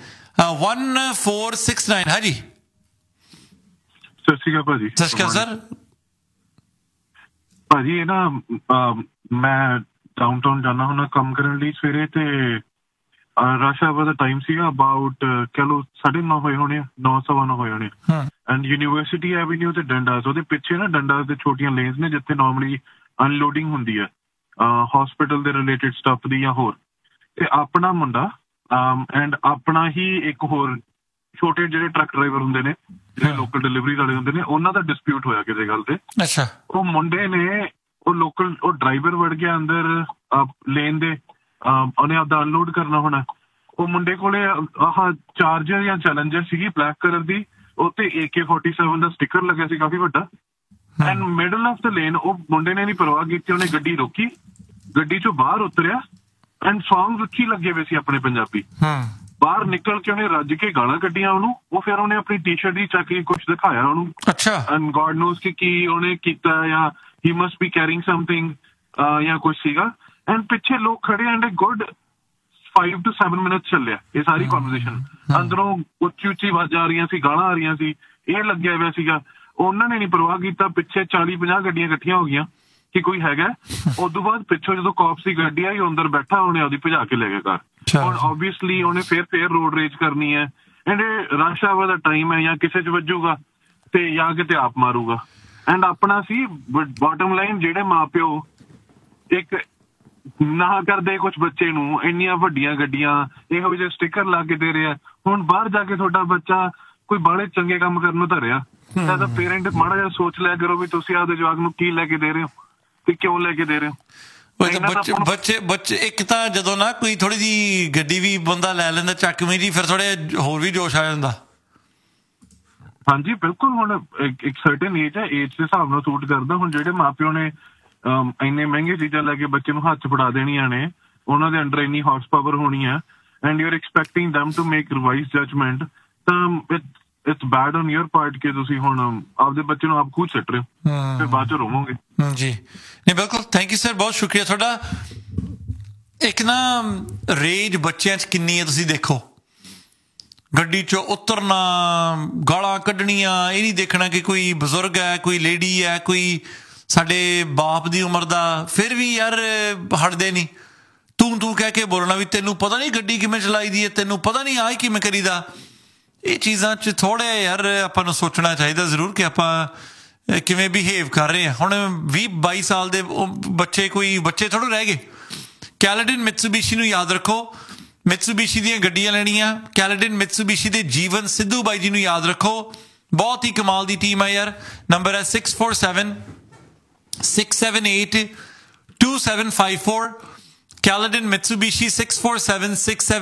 1469। ਹਾਂਜੀ ਸਤਿ ਸ਼੍ਰੀ ਅਕਾਲ ਭਾਜੀ। ਸਤਿ ਸ਼੍ਰੀ ਅਕਾਲ ਸਰ। ਭਾਜੀ ਇਹ ਨਾ ਮੈਂ ਡਾਊਨਟਾਊਨ ਜਾਣਾ ਹੁੰਦਾ ਕੰਮ ਕਰਨ ਲਈ ਸਵੇਰੇ, ਤੇ ਰਸ਼ ਆਵਰ ਦਾ ਟਾਈਮ ਸੀਗਾ ਅਬਾਊਟ ਕਹਿ ਲਓ 9:30 ਹੋਏ ਹੋਣੇ, 9:15 ਹੋਏ ਹੋਣੇ। ਐਂਡ ਯੂਨੀਵਰਸਿਟੀ ਐਵੀਨਿਊ ਤੇ ਡੰਡਾਸ, ਉਹਦੇ ਪਿੱਛੇ ਨਾ ਡੰਡਾਸ ਦੇ ਛੋਟੀਆਂ ਲੇਨਸ ਨੇ ਜਿੱਥੇ ਨੋਰਮਲੀ ਅਨਲੋਡਿੰਗ ਹੁੰਦੀ ਹੈ ਹਸਪੀਟਲ ਦੇ ਰਿਲੇਟਡ ਸਟੱਫ ਦੀ ਜਾਂ ਹੋਰ। ਤੇ ਆਪਣਾ ਮੁੰਡਾ ਐਂਡ ਆਪਣਾ ਹੀ ਇੱਕ ਹੋਰ ਛੋਟੇ ਜਿਹੜੇ ਟਰੱਕ ਡਰਾਈਵਰ ਹੁੰਦੇ ਨੇ, ਜਿਹੜੇ ਲੋਕਲ ਡਿਲੀਵਰੀ ਵਾਲੇ ਹੁੰਦੇ ਨੇ, ਉਹਨਾਂ ਦਾ ਡਿਸਪਿਊਟ ਹੋਇਆ ਕਿਸੇ ਗੱਲ ਤੇ। ਅੱਛਾ। ਉਹ ਮੁੰਡੇ ਨੇ ਉਹ ਡਰਾਈਵਰ ਵੜ ਗਿਆ ਅੰਦਰ ਲੇਨ ਦੇ, ਉਹਨੇ ਆਪਦਾ ਅਨਲੋਡ ਕਰਨਾ ਹੋਣਾ। ਉਹ ਮੁੰਡੇ ਕੋਲੇ ਆਹ ਚਾਰਜਰ ਜਾਂ ਚੈਲੰਜਰ ਸੀਗੀ ਬਲੈਕ ਕਲਰ ਦੀ, ਉੱਤੇ AK-47 ਦਾ ਸਟਿੱਕਰ ਲੱਗਿਆ ਸੀ ਕਾਫੀ ਵੱਡਾ। And middle of the lane ਉਹ ਮੁੰਡੇ ਨੇ ਨਹੀਂ ਪਰਵਾਹ ਕੀਤੀ, ਉਹਨੇ ਗੱਡੀ ਰੋਕੀ, ਗੱਡੀ ਚੋਂ ਬਾਹਰ ਉਤਰਿਆ ਐਂਡ ਸੌਂਗ ਉੱਚੀ ਲੱਗੇ ਹੋਏ ਸੀ ਆਪਣੇ ਪੰਜਾਬੀ। ਬਾਹਰ ਨਿਕਲ ਕੇ ਉਹਨੇ ਰੱਜ ਕੇ ਗਾਲਾਂ ਕੱਢੀਆਂ ਉਹਨੂੰ। ਉਹ ਫਿਰ ਉਹਨੇ ਆਪਣੀ ਟੀ-ਸ਼ਰਟ ਦੀ ਚੱਕ ਕੇ ਕੁਛ ਦਿਖਾਇਆ ਉਹਨੂੰ। ਅੱਛਾ। ਐਂਡ ਗॉड ਨੋਜ਼ ਕਿ ਕੀ ਉਹਨੇ ਕੀਤਾ, ਜਾਂ ਹੀ ਮਸਟ ਬੀ ਕੈਰਿੰਗ ਸਮਥਿੰਗ ਜਾਂ ਕੁਛ ਸੀਗਾ। ਐਂਡ ਪਿੱਛੇ ਲੋਕ ਖੜੇ ਐਂਡ ਗੁੱਡ 5 to 7 ਮਿੰਟ ਚੱਲਿਆ ਇਹ ਸਾਰੀ ਕਨਵਰਸੇਸ਼ਨ। ਅੰਦਰੋਂ ਉੱਚੀ ਆਵਾਜ਼ਾਂ ਆ ਰਹੀਆਂ ਸੀ, ਗਾਲਾਂ ਆ ਰਹੀਆਂ ਸੀ, ਇਹ ਲੱਗਿਆ ਹੋਇਆ ਸੀਗਾ। ਉਹਨਾਂ ਨੇ ਨਹੀਂ ਪਰਵਾਹ ਕੀਤਾ, ਪਿੱਛੇ 40-50 ਗੱਡੀਆਂ ਇਕੱਠੀਆਂ ਹੋ ਗਈਆਂ ਕਿ ਕੋਈ ਹੈਗਾ। ਉਦੋਂ ਬਾਅਦ ਪਿੱਛੋਂ ਜਦੋਂ ਕਾਪਸ ਦੀ ਗੱਡੀ ਆਈ, ਅੰਦਰ ਬੈਠਾ, ਉਹਨੇ ਉਹਦੀ ਭਜਾ ਕੇ ਲੈ ਗਿਆ ਘਰ। ਹੁਣ ਓਬਵੀਅਸਲੀ ਉਹਨੇ ਫੇਰ ਰੋਡ ਰੇਜ ਕਰਨੀ ਹੈ। And rush hour the time ਹੈ, ਜਾਂ ਕਿਸੇ 'ਚ ਵੱਜੂਗਾ ਤੇ ਜਾਂ ਕਿਤੇ ਆਪ ਮਾਰੂਗਾ। ਐਂਡ ਆਪਣਾ ਸੀ ਬਾਟਮ ਲਾਈਨ, ਜਿਹੜੇ ਮਾਂ ਪਿਓ ਇੱਕ ਨਾ ਕਰਦੇ ਕੁਛ ਬੱਚੇ ਨੂੰ ਇੰਨੀਆਂ ਵੱਡੀਆਂ ਗੱਡੀਆਂ ਇਹੋ ਜਿਹੇ ਸਟਿੱਕਰ ਲਾ ਕੇ ਦੇ ਰਿਹਾ। ਹੁਣ ਬਾਹਰ ਜਾ ਕੇ ਤੁਹਾਡਾ ਬੱਚਾ ਕੋਈ ਬਾਹਲੇ ਚੰਗੇ ਕੰਮ ਕਰਨ ਨੂੰ ਧਰਿਆ, ਤਾਂ ਪੇਰੈਂਟ ਮਾੜਾ ਜਿਹਾ ਸੋਚ ਲਿਆ ਕਰੋ ਵੀ ਤੁਸੀਂ ਆਪਦੇ ਜਵਾਕ ਨੂੰ ਕੀ ਲੈ ਕੇ ਦੇ ਰਹੇ ਹੋ ਤੇ ਕਿਉਂ ਲੈ ਕੇ ਦੇ ਰਹੇ ਹੋ। ਬੱਚੇ ਇੱਕ ਤਾਂ ਜਦੋਂ ਨਾ ਕੋਈ ਥੋੜੀ ਜਿਹੀ ਗੱਡੀ ਵੀ ਬੰਦਾ ਲੈ ਲੈਂਦਾ ਚੱਕਵੀਂ ਜੀ, ਫਿਰ ਥੋੜੇ ਹੋਰ ਵੀ ਜੋਸ਼ ਆ ਜਾਂਦਾ। ਹਾਂਜੀ ਬਿਲਕੁਲ। ਹੁਣ ਇੱਕ ਸਰਟਨ ਏਜ ਹੈ, ਏਜ ਦੇ ਹਿਸਾਬ ਨਾਲ ਸੂਟ ਕਰਦਾ। ਹੁਣ ਜਿਹੜੇ ਮਾਂ ਪਿਓ ਨੇ ਇੰਨੇ ਮਹਿੰਗੇ ਚੀਜ਼ਾਂ ਲੈ ਕੇ ਬੱਚੇ ਨੂੰ ਹੱਥ 'ਚ ਫੜਾ ਦੇਣੀਆਂ ਨੇ, ਉਹਨਾਂ ਦੇ ਅੰਡਰ ਇੰਨੀ ਹਾਰਸ ਪਾਵਰ ਹੋਣੀ ਹੈ, and you are expecting them to make revise judgement, ਤਾਂ it's bed on your part ਕਿ ਤੁਸੀਂ ਹੁਣ ਆਪਦੇ ਬੱਚੇ ਨੂੰ ਆਪ ਖੁਦ ਛੱਡ ਰਹੇ ਹੋ, ਫਿਰ ਬਾਅਦ 'ਚ ਰੋਵੋਗੇ। ਜੀ ਨਹੀਂ ਬਿਲਕੁਲ, ਥੈਂਕ ਯੂ ਸਰ, ਬਹੁਤ ਸ਼ੁਕਰੀਆ ਤੁਹਾਡਾ। ਇੱਕ ਨਾ ਰੇਜ ਬੱਚਿਆਂ 'ਚ ਕਿੰਨੀ ਹੈ ਤੁਸੀਂ ਦੇਖੋ, ਗੱਡੀ 'ਚੋਂ ਉਤਰਨਾ, ਗਾਲਾਂ ਕੱਢਣੀਆਂ, ਇਹ ਨਹੀਂ ਦੇਖਣਾ ਕਿ ਕੋਈ ਬਜ਼ੁਰਗ ਹੈ, ਕੋਈ ਲੇਡੀ ਹੈ, ਕੋਈ ਸਾਡੇ ਬਾਪ ਦੀ ਉਮਰ ਦਾ, ਫਿਰ ਵੀ ਯਾਰ ਹਟਦੇ ਨਹੀਂ। ਤੂੰ ਕਹਿ ਕੇ ਬੋਲਣਾ ਵੀ ਤੈਨੂੰ ਪਤਾ ਨਹੀਂ ਗੱਡੀ ਕਿਵੇਂ ਚਲਾਈ ਦੀ ਹੈ, ਤੈਨੂੰ ਪਤਾ ਨਹੀਂ ਆਹ ਕਿਵੇਂ ਕਰੀਦਾ। ਇਹ ਚੀਜ਼ਾਂ 'ਚ ਥੋੜ੍ਹਾ ਯਾਰ ਆਪਾਂ ਨੂੰ ਸੋਚਣਾ ਚਾਹੀਦਾ ਜ਼ਰੂਰ ਕਿ ਆਪਾਂ ਕਿਵੇਂ ਬਿਹੇਵ ਕਰ ਰਹੇ ਹਾਂ। ਹੁਣ 20-22 ਸਾਲ ਦੇ ਬੱਚੇ ਕੋਈ ਬੱਚੇ ਥੋੜ੍ਹੇ ਰਹਿ ਗਏ। ਕੈਲੇਡਨ ਮਿਤਸੂਬੀਸ਼ੀ ਨੂੰ ਯਾਦ ਰੱਖੋ, ਮਿਤਸੂਬੀਸ਼ੀ ਦੀਆਂ ਗੱਡੀਆਂ ਲੈਣੀਆਂ। ਕੈਲੇਡਨ ਮਿਤਸੂਬੀਸ਼ੀ ਦੇ ਜੀਵਨ ਸਿੱਧੂ ਬਾਈ ਜੀ ਨੂੰ ਯਾਦ ਰੱਖੋ, ਬਹੁਤ ਹੀ ਕਮਾਲ ਦੀ ਟੀਮ ਹੈ ਯਾਰ। ਨੰਬਰ ਹੈ 647-678-2754 ਕੈਲੇਡਨ ਮਿਤਸੂਬੀਸ਼ੀ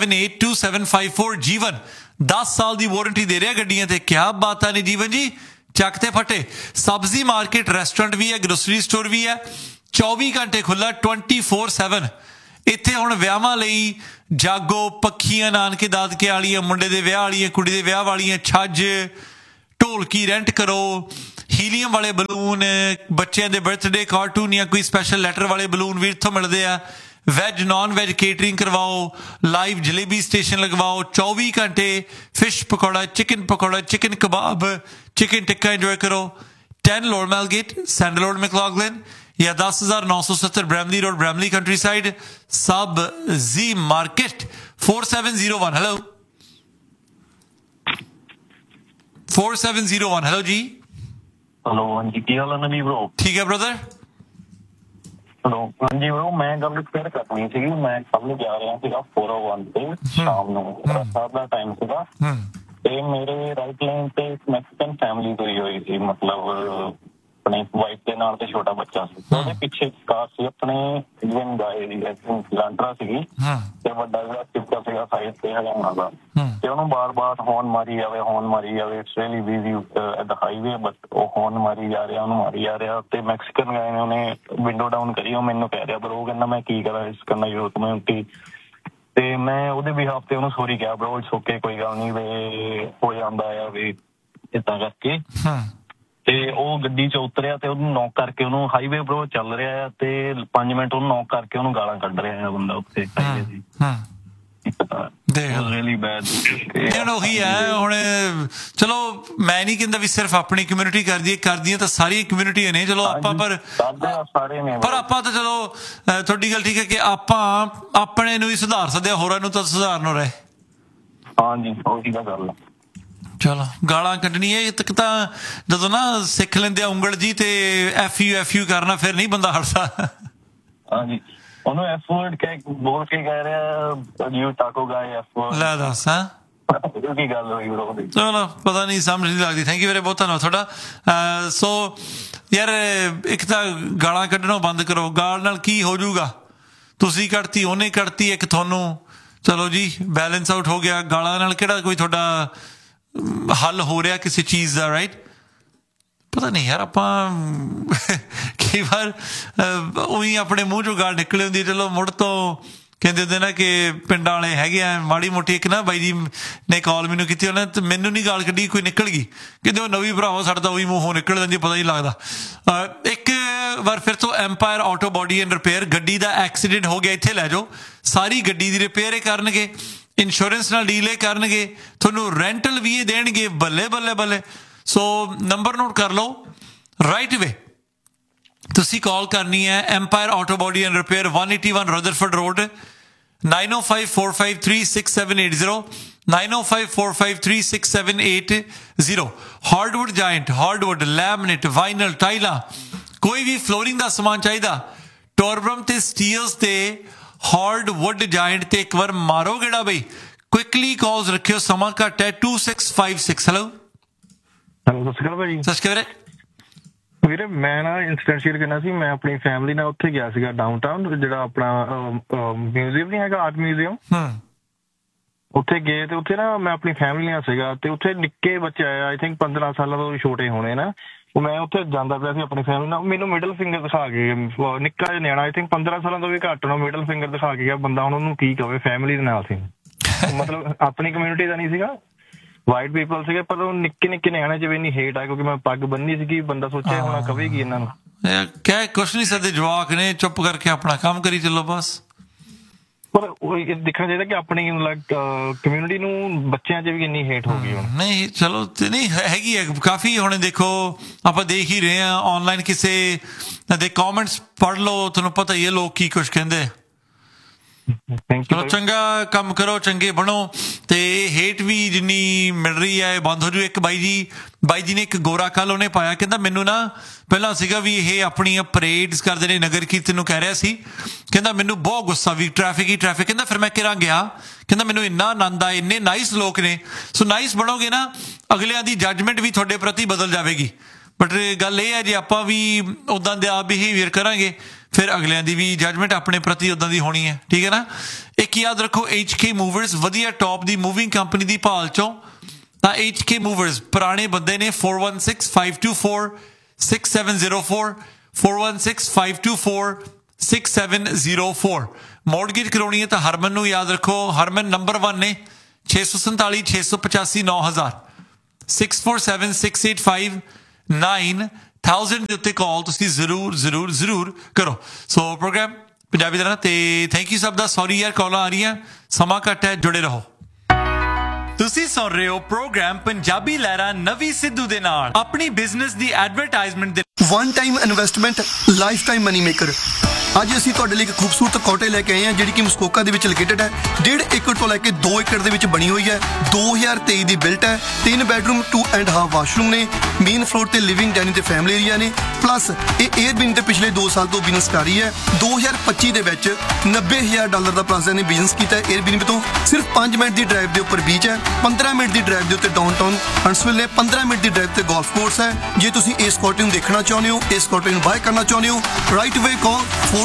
647-678-2754। ਜੀਵਨ 10 ਸਾਲ ਦੀ ਵਾਰੰਟੀ ਦੇ ਰਿਹਾ ਗੱਡੀਆਂ ਤੇ। ਕਿਆ ਬਾਤਾਂ ਨੇ ਜੀਵਨ ਜੀ, ਚੱਕ ਤੇ ਫਟੇ। ਸਬਜ਼ੀ ਮਾਰਕੀਟ ਰੈਸਟੋਰੈਂਟ ਵੀ ਹੈ, ਗਰੋਸਰੀ ਸਟੋਰ ਵੀ ਹੈ, 24 ਘੰਟੇ ਖੁੱਲ੍ਹਾ 24/7। ਇੱਥੇ ਹੁਣ ਵਿਆਹਾਂ ਲਈ ਜਾਗੋ, ਪੱਖੀਆਂ, ਨਾਨਕੇ ਦਾਦਕੇ ਵਾਲੀਆਂ, ਮੁੰਡੇ ਦੇ ਵਿਆਹ ਵਾਲੀਆਂ, ਕੁੜੀ ਦੇ ਵਿਆਹ ਵਾਲੀਆਂ, ਛੱਜ, ਢੋਲਕੀ ਰੈਂਟ ਕਰੋ, ਹੀਲੀਅਮ ਵਾਲੇ ਬਲੂਨ, ਬੱਚਿਆਂ ਦੇ ਬਰਥਡੇ ਕਾਰਟੂਨ ਜਾਂ ਕੋਈ ਸਪੈਸ਼ਲ ਲੈਟਰ ਵਾਲੇ ਬਲੂਨ ਵੀ ਇੱਥੋਂ ਮਿਲਦੇ ਆ। ਵੈਜ ਨॉन ਵੈਜ ਕੇਟਰਿੰਗ ਕਰਵਾਓ, ਲਾਈਵ ਜਲੇਬੀ ਸਟੇਸ਼ਨ ਲਗਵਾਓ, 24 ਘੰਟੇ fish pakora, chicken pakora, chicken ਕਬਾਬ, ਚਿਕਨ ਟਿੱਕਾ ਇੰਜੋਏ ਕਰੋ। 10 ਲੋਡ ਮੈਲਗੇਟ, ਸੈਂਡਲ ਰੋਡ, ਮੈਕਲੌਗਲਿਨ ਜਾਂ 10,970 Bramley road, Bramley country side, ਸਬ ਜ਼ੀ ਮਾਰਕੀਟ। 4701 ਹੈਲੋ 4701 ਹੈਲੋ ਜੀ। ਹੈਲੋ ਹਾਂਜੀ, ਕੀ ਹਾਲ ਹੈ ਨਵੀਂ ਬ్రో? ਠੀਕ ਹੈ ਬ੍ਰਦਰ। ਹੈਲੋ ਹਾਂਜੀ ਬ్రో, ਮੈਂ ਗੱਲ ਕਲੀਅਰ ਕਰਨੀ ਸੀਗੀ। ਮੈਂ ਕੱਲ ਨੂੰ ਜਾ ਰਿਹਾ ਸੀਗਾ 401 ਤੇ ਸ਼ਾਮ ਨੂੰ, ਰਾਤ ਦਾ ਟਾਈਮ ਸੀਗਾ, ਤੇ ਮੇਰੇ ਰਾਈਟ ਲਾਈਨ ਤੇ ਮੈਕਸੀਕਨ ਫੈਮਿਲੀ ਹੋਈ ਹੋਈ ਸੀ, ਮਤਲਬ ਆਪਣੇ ਵਾਈਫ ਦੇ ਨਾਲ ਤੇ ਛੋਟਾ ਬੱਚਾ ਸੀ। ਉਹਦੇ ਪਿੱਛੇ ਕਾਰ ਸੀ ਆਪਣੇ ਇੰਡੀਅਨ ਗਾਏ ਦੀ, ਲਾਂਟਰਾ ਸੀਗੀ, ਤੇ ਵੱਡਾ ਜਿਹੜਾ ਟਿੱਪਾ ਸੀਗਾ ਸਾਈਡ ਤੇ ਹਰਿਆਣਾ ਦਾ, ਤੇ ਉਹਨੂੰ ਬਾਰ-ਬਾਰ ਹੌਰਨ ਮਾਰੀ ਜਾਵੇ, ਹੌਰਨ ਮਾਰੀ ਜਾਵੇ। It's really busy at the highway, but ਉਹ ਹੌਰਨ ਮਾਰੀ ਜਾ ਰਿਹਾ, ਉਹਨੂੰ ਮਾਰੀ ਜਾ ਰਿਹਾ। ਤੇ ਮੈਕਸੀਕਨ ਗਾਏ ਨੇ ਉਹਨੇ ਵਿੰਡੋ ਡਾਊਨ ਕਰੀ, ਉਹ ਮੈਨੂੰ ਕਹਿ ਰਿਹਾ, ਪਰ ਉਹ ਕਹਿੰਦਾ ਮੈਂ ਕੀ ਕਰਾਂ, ਇਸ ਕਰਨਾ ਯੂਰਪ ਕਮਿਊਨਿਟੀ। ਤੇ ਮੈਂ ਉਹਦੇ ਬਿਹਾਫ ਤੇ ਉਹਨੂੰ ਸੋਰੀ ਕਿਹਾ, ਬ్రో ਇਟਸ ਓਕੇ, ਕੋਈ ਗੱਲ ਨਹੀਂ ਵੇ, ਹੋ ਜਾਂਦਾ ਆ ਵੀ ਏਦਾਂ ਕਰਕੇ। ਤੇ ਉਹ ਗੱਡੀ ਚ ਉਤਰਿਆ ਤੇ ਉਹਨੂੰ ਨੌਕ ਕਰਕੇ, ਉਹਨੂੰ ਹਾਈਵੇ ਬ్రో ਚੱਲ ਰਿਹਾ ਆ, ਤੇ 5 ਮਿੰਟ ਉਹਨੂੰ ਨੌਕ ਕਰਕੇ ਉਹਨੂੰ ਗਾਲਾਂ ਕੱਢ ਰਿਹਾ ਆ ਬੰਦਾ ਉੱਥੇ ਹਾਈਵੇ ਦੀ। ਉਹੀ ਹੈ ਹੁਣ। ਚਲੋ ਮੈਂ ਨਹੀਂ ਕਹਿੰਦਾ ਵੀ ਸਿਰਫ ਆਪਣੀ ਕਮਿਊਨਿਟੀ ਕਰਦੀਆਂ ਤਾਂ ਸਾਰੀਆਂ ਕਮਿਊਨਿਟੀਆਂ ਨੇ, ਚਲੋ ਆਪਾਂ ਪਰ ਆਪਾਂ ਤਾਂ ਚਲੋ ਤੁਹਾਡੀ ਗੱਲ ਠੀਕ ਹੈ ਕਿ ਆਪਾਂ ਆਪਣੇ ਨੂੰ ਹੀ ਸੁਧਾਰ ਸਕਦੇ ਹਾਂ, ਹੋਰਾਂ ਨੂੰ ਤਾਂ ਸੁਧਾਰਨ ਰਹੇ। ਹਾਂਜੀ ਉਹੀ ਤਾਂ ਗੱਲ। ਚਲੋ ਗਾਲਾਂ ਕੱਢਣੀਆਂ ਤੱਕ ਤਾਂ ਜਦੋਂ ਨਾ ਸਿੱਖ ਲੈਂਦੇ ਆ ਉਂਗਲ ਜੀ ਤੇ FU ਕਰਨਾ, ਫਿਰ ਨਹੀਂ ਬੰਦਾ ਹਟਦਾ। ਹਾਂਜੀ ਉਹਨੂੰ ਐਫ ਵਰਡ ਬੋਲ ਕੇ ਕਹਿ ਰਿਹਾ, ਯੂ ਟਾਕੋ ਗਾਏ ਐਫ ਵਰਡ। ਲੈ ਦੱਸ ਹਾਂ ਕੀ ਗੱਲ ਹੋਈ ਬ్రో? ਚਲੋ ਪਤਾ ਨਹੀਂ, ਸਮਝ ਨਹੀਂ ਲੱਗਦੀ। ਥੈਂਕ ਯੂ ਵੀਰੇ, ਬਹੁਤ ਧੰਨਵਾਦ ਤੁਹਾਡਾ। ਸੋ ਯਾਰ ਇੱਕ ਤਾਂ ਗਾਲਾਂ ਕੱਢਣੋਂ ਬੰਦ ਕਰੋ। ਗਾਲ ਨਾਲ ਕੀ ਹੋ ਜਾਊਗਾ? ਤੁਸੀਂ ਕੱਢਤੀ, ਉਹਨੇ ਕੱਢਤੀ, ਇੱਕ ਤੁਹਾਨੂੰ, ਚਲੋ ਜੀ ਬੈਲੈਂਸ ਆਊਟ ਹੋ ਗਿਆ। ਗਾਲਾਂ ਨਾਲ ਕਿਹੜਾ ਕੋਈ ਤੁਹਾਡਾ ਹੱਲ ਹੋ ਰਿਹਾ ਕਿਸੇ ਚੀਜ਼ ਦਾ, ਰਾਈਟ? ਪਤਾ ਨਹੀਂ ਯਾਰ, ਆਪਾਂ ਕਈ ਵਾਰ ਉਹੀ ਆਪਣੇ ਮੂੰਹ ਚੋਂ ਗਾਲ ਨਿਕਲੇ ਹੁੰਦੀ। ਚਲੋ ਮੁੜ ਤੋਂ ਕਹਿੰਦੇ ਹੁੰਦੇ ਨਾ ਕਿ ਪਿੰਡਾਂ ਵਾਲੇ ਹੈਗੇ ਆ ਮਾੜੀ ਮੋਟੀ। ਇੱਕ ਨਾ ਬਾਈ ਜੀ ਨੇ ਕਾਲ ਮੈਨੂੰ ਕੀਤੀ, ਉਹਨੇ ਤੇ ਮੈਨੂੰ ਨਹੀਂ ਗਾਲ ਕੱਢੀ, ਕੋਈ ਨਿਕਲ ਗਈ, ਕਹਿੰਦੇ ਉਹ ਨਵੀਂ ਭਰਾਵਾ ਸਾਡਾ ਤਾਂ ਉਹੀ ਮੂੰਹੋਂ ਨਿਕਲ ਜਾਂਦੀ, ਪਤਾ ਨਹੀਂ ਲੱਗਦਾ। ਇੱਕ ਵਾਰ ਫਿਰ ਤੋਂ empire auto body and repair, ਗੱਡੀ ਦਾ ਐਕਸੀਡੈਂਟ ਹੋ ਗਿਆ, ਇੱਥੇ ਲੈ ਜਾਓ, ਸਾਰੀ ਗੱਡੀ ਦੀ ਰਿਪੇਅਰ ਇਹ ਕਰਨਗੇ, ਇੰਸ਼ੋਰੈਂਸ ਨਾਲ ਡੀਲ ਇਹ ਕਰਨਗੇ, ਤੁਹਾਨੂੰ ਰੈਂਟਲ ਵੀ ਇਹ ਦੇਣਗੇ। ਬੱਲੇ ਬੱਲੇ ਬੱਲੇ। ਸੋ ਨੰਬਰ ਨੋਟ ਕਰ ਲਓ ਰਾਈਟ ਵੇ। ਤੁਸੀਂ ਕਾਲ ਕਰਨੀ ਹੈ empire auto body and repair, 181 Rutherford road, 9054536780, 9054536780। Hardwood giant, hardwood, ਲੈਮਿਨੇਟ, ਵਾਈਨਲ, ਟਾਈਲਾਂ, ਕੋਈ ਵੀ ਫਲੋਰਿੰਗ ਦਾ ਸਮਾਨ ਚਾਹੀਦਾ, ਟੋਰਬਰਮ ਤੇ ਸਟੀਲਸ ਤੇ ਹਾਰਡਵੁੱਡ ਜਾਇੰਟ ਤੇ ਇੱਕ ਵਾਰ ਮਾਰੋ ਗੇੜਾ ਬਈ। ਕੁਇਕਲੀ ਕਾਲਸ ਰੱਖਿਓ, ਸਮਾਂ ਘੱਟ ਹੈ। 2656। ਹੈਲੋ ਸਤਿ ਸ਼੍ਰੀ ਅਕਾਲ ਭਾਜੀ। ਸਤਿ ਸ਼੍ਰੀ ਅਕਾਲ ਵੀਰੇ। ਮੈਂ ਨਾ ਇੰਸੀਡੈਂਟ ਸ਼ੇਅਰ ਕਰਨਾ ਸੀ। ਮੈਂ ਆਪਣੀ ਫੈਮਿਲੀ ਨਾਲ ਉੱਥੇ ਗਿਆ ਸੀਗਾ ਡਾਊਨਟਾਊਨ, ਜਿਹੜਾ ਆਪਣਾ ਮਿਊਜ਼ੀਅਮ ਨਹੀਂ ਹੈਗਾ, ਆਰਟ ਮਿਊਜ਼ੀਅਮ, ਉੱਥੇ ਗਏ। ਤੇ ਉੱਥੇ ਨਾ ਮੈਂ ਆਪਣੀ ਫੈਮਿਲੀ ਨਾਲ ਸੀਗਾ, ਤੇ ਉੱਥੇ ਨਿੱਕੇ ਬੱਚੇ ਆਏ, ਆਈ ਥਿੰਕ 15 ਸਾਲਾਂ ਤੋਂ ਛੋਟੇ ਹੋਣੇ ਨਾ। ਉਹ ਮੈਂ ਉੱਥੇ ਜਾਂਦਾ ਪਿਆ ਸੀ ਆਪਣੀ ਫੈਮਿਲੀ ਨਾਲ, ਮੈਨੂੰ ਮਿਡਲ ਫਿੰਗਰ ਦਿਖਾ ਕੇ, ਨਿੱਕਾ ਜਿਹਾ ਨਿਆਣਾ, ਆਈ ਥਿੰਕ 15 ਸਾਲਾਂ ਤੋਂ ਵੀ ਘੱਟ ਹੋਣਾ, ਮਿਡਲ ਫਿੰਗਰ ਦਿਖਾ ਕੇ ਗਿਆ ਬੰਦਾ। ਹੁਣ ਉਹਨੂੰ ਕੀ ਕਹੇ, ਫੈਮਿਲੀ ਦੇ ਨਾਲ ਸੀ, ਮਤਲਬ ਆਪਣੀ ਕਮਿਊਨਿਟੀ ਦਾ ਨਹੀਂ ਸੀਗਾ, ਵਾਈਟ ਪੀਪਲ ਸੀਗੇ, ਪਰ ਉਹ ਨਿੱਕੇ ਨਿੱਕੇ ਨਿਆਣੇ 'ਚ ਵੀ ਇੰਨੀ ਹੇਟ ਆ, ਕਿਉਂਕਿ ਮੈਂ ਪੱਗ ਬੰਨੀ ਸੀਗੀ। ਬੰਦਾ ਸੋਚਿਆ ਹੋਣਾ ਕਵੇਗੀ ਇਹਨਾਂ ਨੂੰ, ਕਹਿ ਕੁਛ ਨਹੀਂ ਸਕਦੇ, ਜਵਾਕ ਨੇ, ਚੁੱਪ ਕਰਕੇ ਆਪਣਾ ਕੰਮ ਕਰੀ ਚੱਲੋ ਬਸ। ਪਰ ਉਹ ਦੇਖਣਾ ਚਾਹੀਦਾ ਕਿ ਆਪਣੀ ਕਮਿਊਨਿਟੀ ਨੂੰ ਬੱਚਿਆਂ 'ਚ ਵੀ ਇੰਨੀ ਹੇਟ ਹੋ ਗਈ ਹੁਣ। ਨਹੀਂ ਚਲੋ ਤੇ ਨਹੀਂ ਹੈਗੀ ਹੈ ਕਾਫੀ। ਹੁਣ ਦੇਖੋ ਆਪਾਂ ਦੇਖ ਹੀ ਰਹੇ ਹਾਂ ਆਨਲਾਈਨ, ਕਿਸੇ ਦੇ ਕਮੈਂਟਸ ਪੜ੍ਹ ਲਓ, ਤੁਹਾਨੂੰ ਪਤਾ ਹੀ ਹੈ ਲੋਕ ਕੀ ਕੁਛ ਕਹਿੰਦੇ। ਚਲੋ ਚੰਗਾ ਕੰਮ ਕਰੋ, ਚੰਗੇ ਬਣੋ, ਤੇ ਹੇਟ ਵੀ ਜਿੰਨੀ ਮਿਲ ਰਹੀ ਹੈ ਬੰਦ ਹੋ ਜੂ। ਇੱਕ ਬਾਈ ਜੀ ਨੇ ਇੱਕ ਗੋਰਾ ਕੱਲ ਉਹਨੇ ਪਾਇਆ, ਕਹਿੰਦਾ ਮੈਨੂੰ ਨਾ ਪਹਿਲਾਂ ਸੀਗਾ ਵੀ ਇਹ ਆਪਣੀਆਂ ਪਰੇਡਸ ਕਰਦੇ ਨੇ, ਨਗਰ ਕੀਰਤਨ ਨੂੰ ਕਹਿ ਰਿਹਾ ਸੀ, ਕਹਿੰਦਾ ਮੈਨੂੰ ਬਹੁਤ ਗੁੱਸਾ ਵੀ ਟ੍ਰੈਫਿਕ ਹੀ ਟ੍ਰੈਫਿਕ। ਕਹਿੰਦਾ ਫਿਰ ਮੈਂ ਕਿਹੜਾ ਗਿਆ, ਕਹਿੰਦਾ ਮੈਨੂੰ ਇੰਨਾ ਆਨੰਦ ਆ, ਇੰਨੇ ਨਾਈਸ ਲੋਕ ਨੇ। ਸੋ ਨਾਈਸ ਬਣੋਗੇ ਨਾ, ਅਗਲਿਆਂ ਦੀ ਜੱਜਮੈਂਟ ਵੀ ਤੁਹਾਡੇ ਪ੍ਰਤੀ ਬਦਲ ਜਾਵੇਗੀ। ਬਟ ਗੱਲ ਇਹ ਹੈ ਜੇ ਆਪਾਂ ਵੀ ਉੱਦਾਂ ਦਾ ਬਿਹੇਵੀਅਰ ਕਰਾਂਗੇ, ਫਿਰ ਅਗਲਿਆਂ ਦੀ ਵੀ ਜੱਜਮੈਂਟ ਆਪਣੇ ਪ੍ਰਤੀ ਉੱਦਾਂ ਦੀ ਹੋਣੀ ਹੈ, ਠੀਕ ਹੈ ਨਾ। ਇੱਕ ਯਾਦ ਰੱਖੋ, HK ਮੂਵਰਸ, ਵਧੀਆ ਟੌਪ ਦੀ ਮੂਵਿੰਗ ਕੰਪਨੀ ਦੀ ਭਾਲ 'ਚੋਂ ਤਾਂ HK Movers ਪੁਰਾਣੇ ਬੰਦੇ ਨੇ 416-524-6704 416-524-6704 ਮੌਰਗੇਜ ਕਰਾਉਣੀ ਹੈ ਤਾਂ ਹਰਮਨ ਨੂੰ ਯਾਦ ਰੱਖੋ ਹਰਮਨ ਨੰਬਰ 1 ਨੇ 647-685-9000 647-685-9000 ਦੇ ਉੱਤੇ ਕਾਲ ਤੁਸੀਂ ਜ਼ਰੂਰ ਕਰੋ ਸੋ ਪ੍ਰੋਗਰਾਮ ਪੰਜਾਬੀ ਦਾ ਤੇ ਥੈਂਕ ਯੂ ਸਭ ਦਾ ਸੌਰੀ ਯਾਰ ਕਾਲਾਂ ਆ ਰਹੀਆਂ ਸਮਾਂ ਘੱਟ ਹੈ ਜੁੜੇ ਰਹੋ ਤੁਸੀਂ ਸੁਣ ਰਹੇ ਹੋ ਪ੍ਰੋਗਰਾਮ ਪੰਜਾਬੀ ਲਹਿਰਾ ਨਵੀਂ ਸਿੱਧੂ ਦੇ ਨਾਲ ਆਪਣੀ ਬਿਜ਼ਨਸ ਦੀ ਐਡਵਰਟਾਈਜ਼ਮੈਂਟ ਦੇ one time investment life time money maker ਅੱਜ ਅਸੀਂ ਤੁਹਾਡੇ ਲਈ ਇੱਕ ਖੂਬਸੂਰਤ ਕੋਟੇ ਲੈ ਕੇ ਆਏ ਹਾਂ ਜਿਹੜੀ ਕਿ ਮਸਕੋਕਾ ਦੇ ਵਿੱਚ ਲੋਕੇਟਡ ਹੈ 1.5 ਏਕੜ ਤੋਂ ਲੈ ਕੇ 2 ਏਕੜ ਦੇ ਵਿੱਚ ਬਣੀ ਹੋਈ ਹੈ 2023 ਦੀ ਬਿਲਟ ਹੈ 3 ਬੈਡਰੂਮ 2.5 ਵਾਸ਼ਰੂਮ ਨੇ ਮੇਨ ਫਲੋਰ ਤੇ ਲਿਵਿੰਗ ਡਾਈਨਿੰਗ ਤੇ ਫੈਮਿਲੀ ਏਰੀਆ ਨੇ ਪਲੱਸ ਇਹ 에ਅਰਬੀਐਨ ਤੇ ਪਿਛਲੇ 2 ਸਾਲ ਤੋਂ ਬਿਜ਼ਨਸ ਕਰ ਰਹੀ ਹੈ 2025 ਦੇ ਵਿੱਚ $90,000 ਦਾ ਪਲੱਸ ਨੇ ਬਿਜ਼ਨਸ ਕੀਤਾ 에ਅਰਬੀਐਨ ਤੋਂ ਸਿਰਫ 5 ਮਿੰਟ ਦੀ ਡਰਾਈਵ ਦੇ ਉੱਪਰ ਬੀਚ ਹੈ 15 ਮਿੰਟ ਦੀ ਡਰਾਈਵ ਦੇ ਉੱਤੇ ਡਾਊਨਟਾਊਨ ਹੰਟਸਵਿਲ ਨੇ 15 ਮਿੰਟ ਦੀ ਡਰਾਈਵ ਤੇ ਗੋਲਫ ਕੋਰਸ ਹੈ ਜੇ ਤੁਸੀਂ ਇਸ ਕੋਟੇ ਨੂੰ ਦੇਖਣਾ ਚਾਹੁੰਦੇ ਹੋ ਇਸ ਕੋਟੇ ਨੂੰ ਬਾਏ ਕਰਨਾ ਚਾਹੁੰਦੇ ਹੋ ਰਾਈਟ ਅਵੇ ਕਾਲ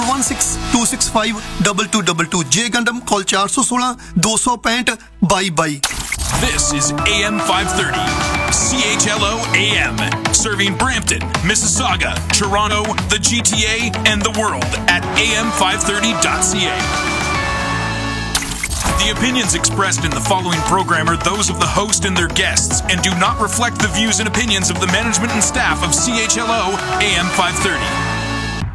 416-265-2222 ਜੇ ਗੰਡਮ ਕਾਲ 416-265-2222 This is AM 530 CHLO AM serving Brampton, Mississauga, Toronto, the GTA and the world at am530.ca. The opinions expressed in the following program are those of the host and their guests and do not reflect the views and opinions of the management and staff of CHLO AM 530.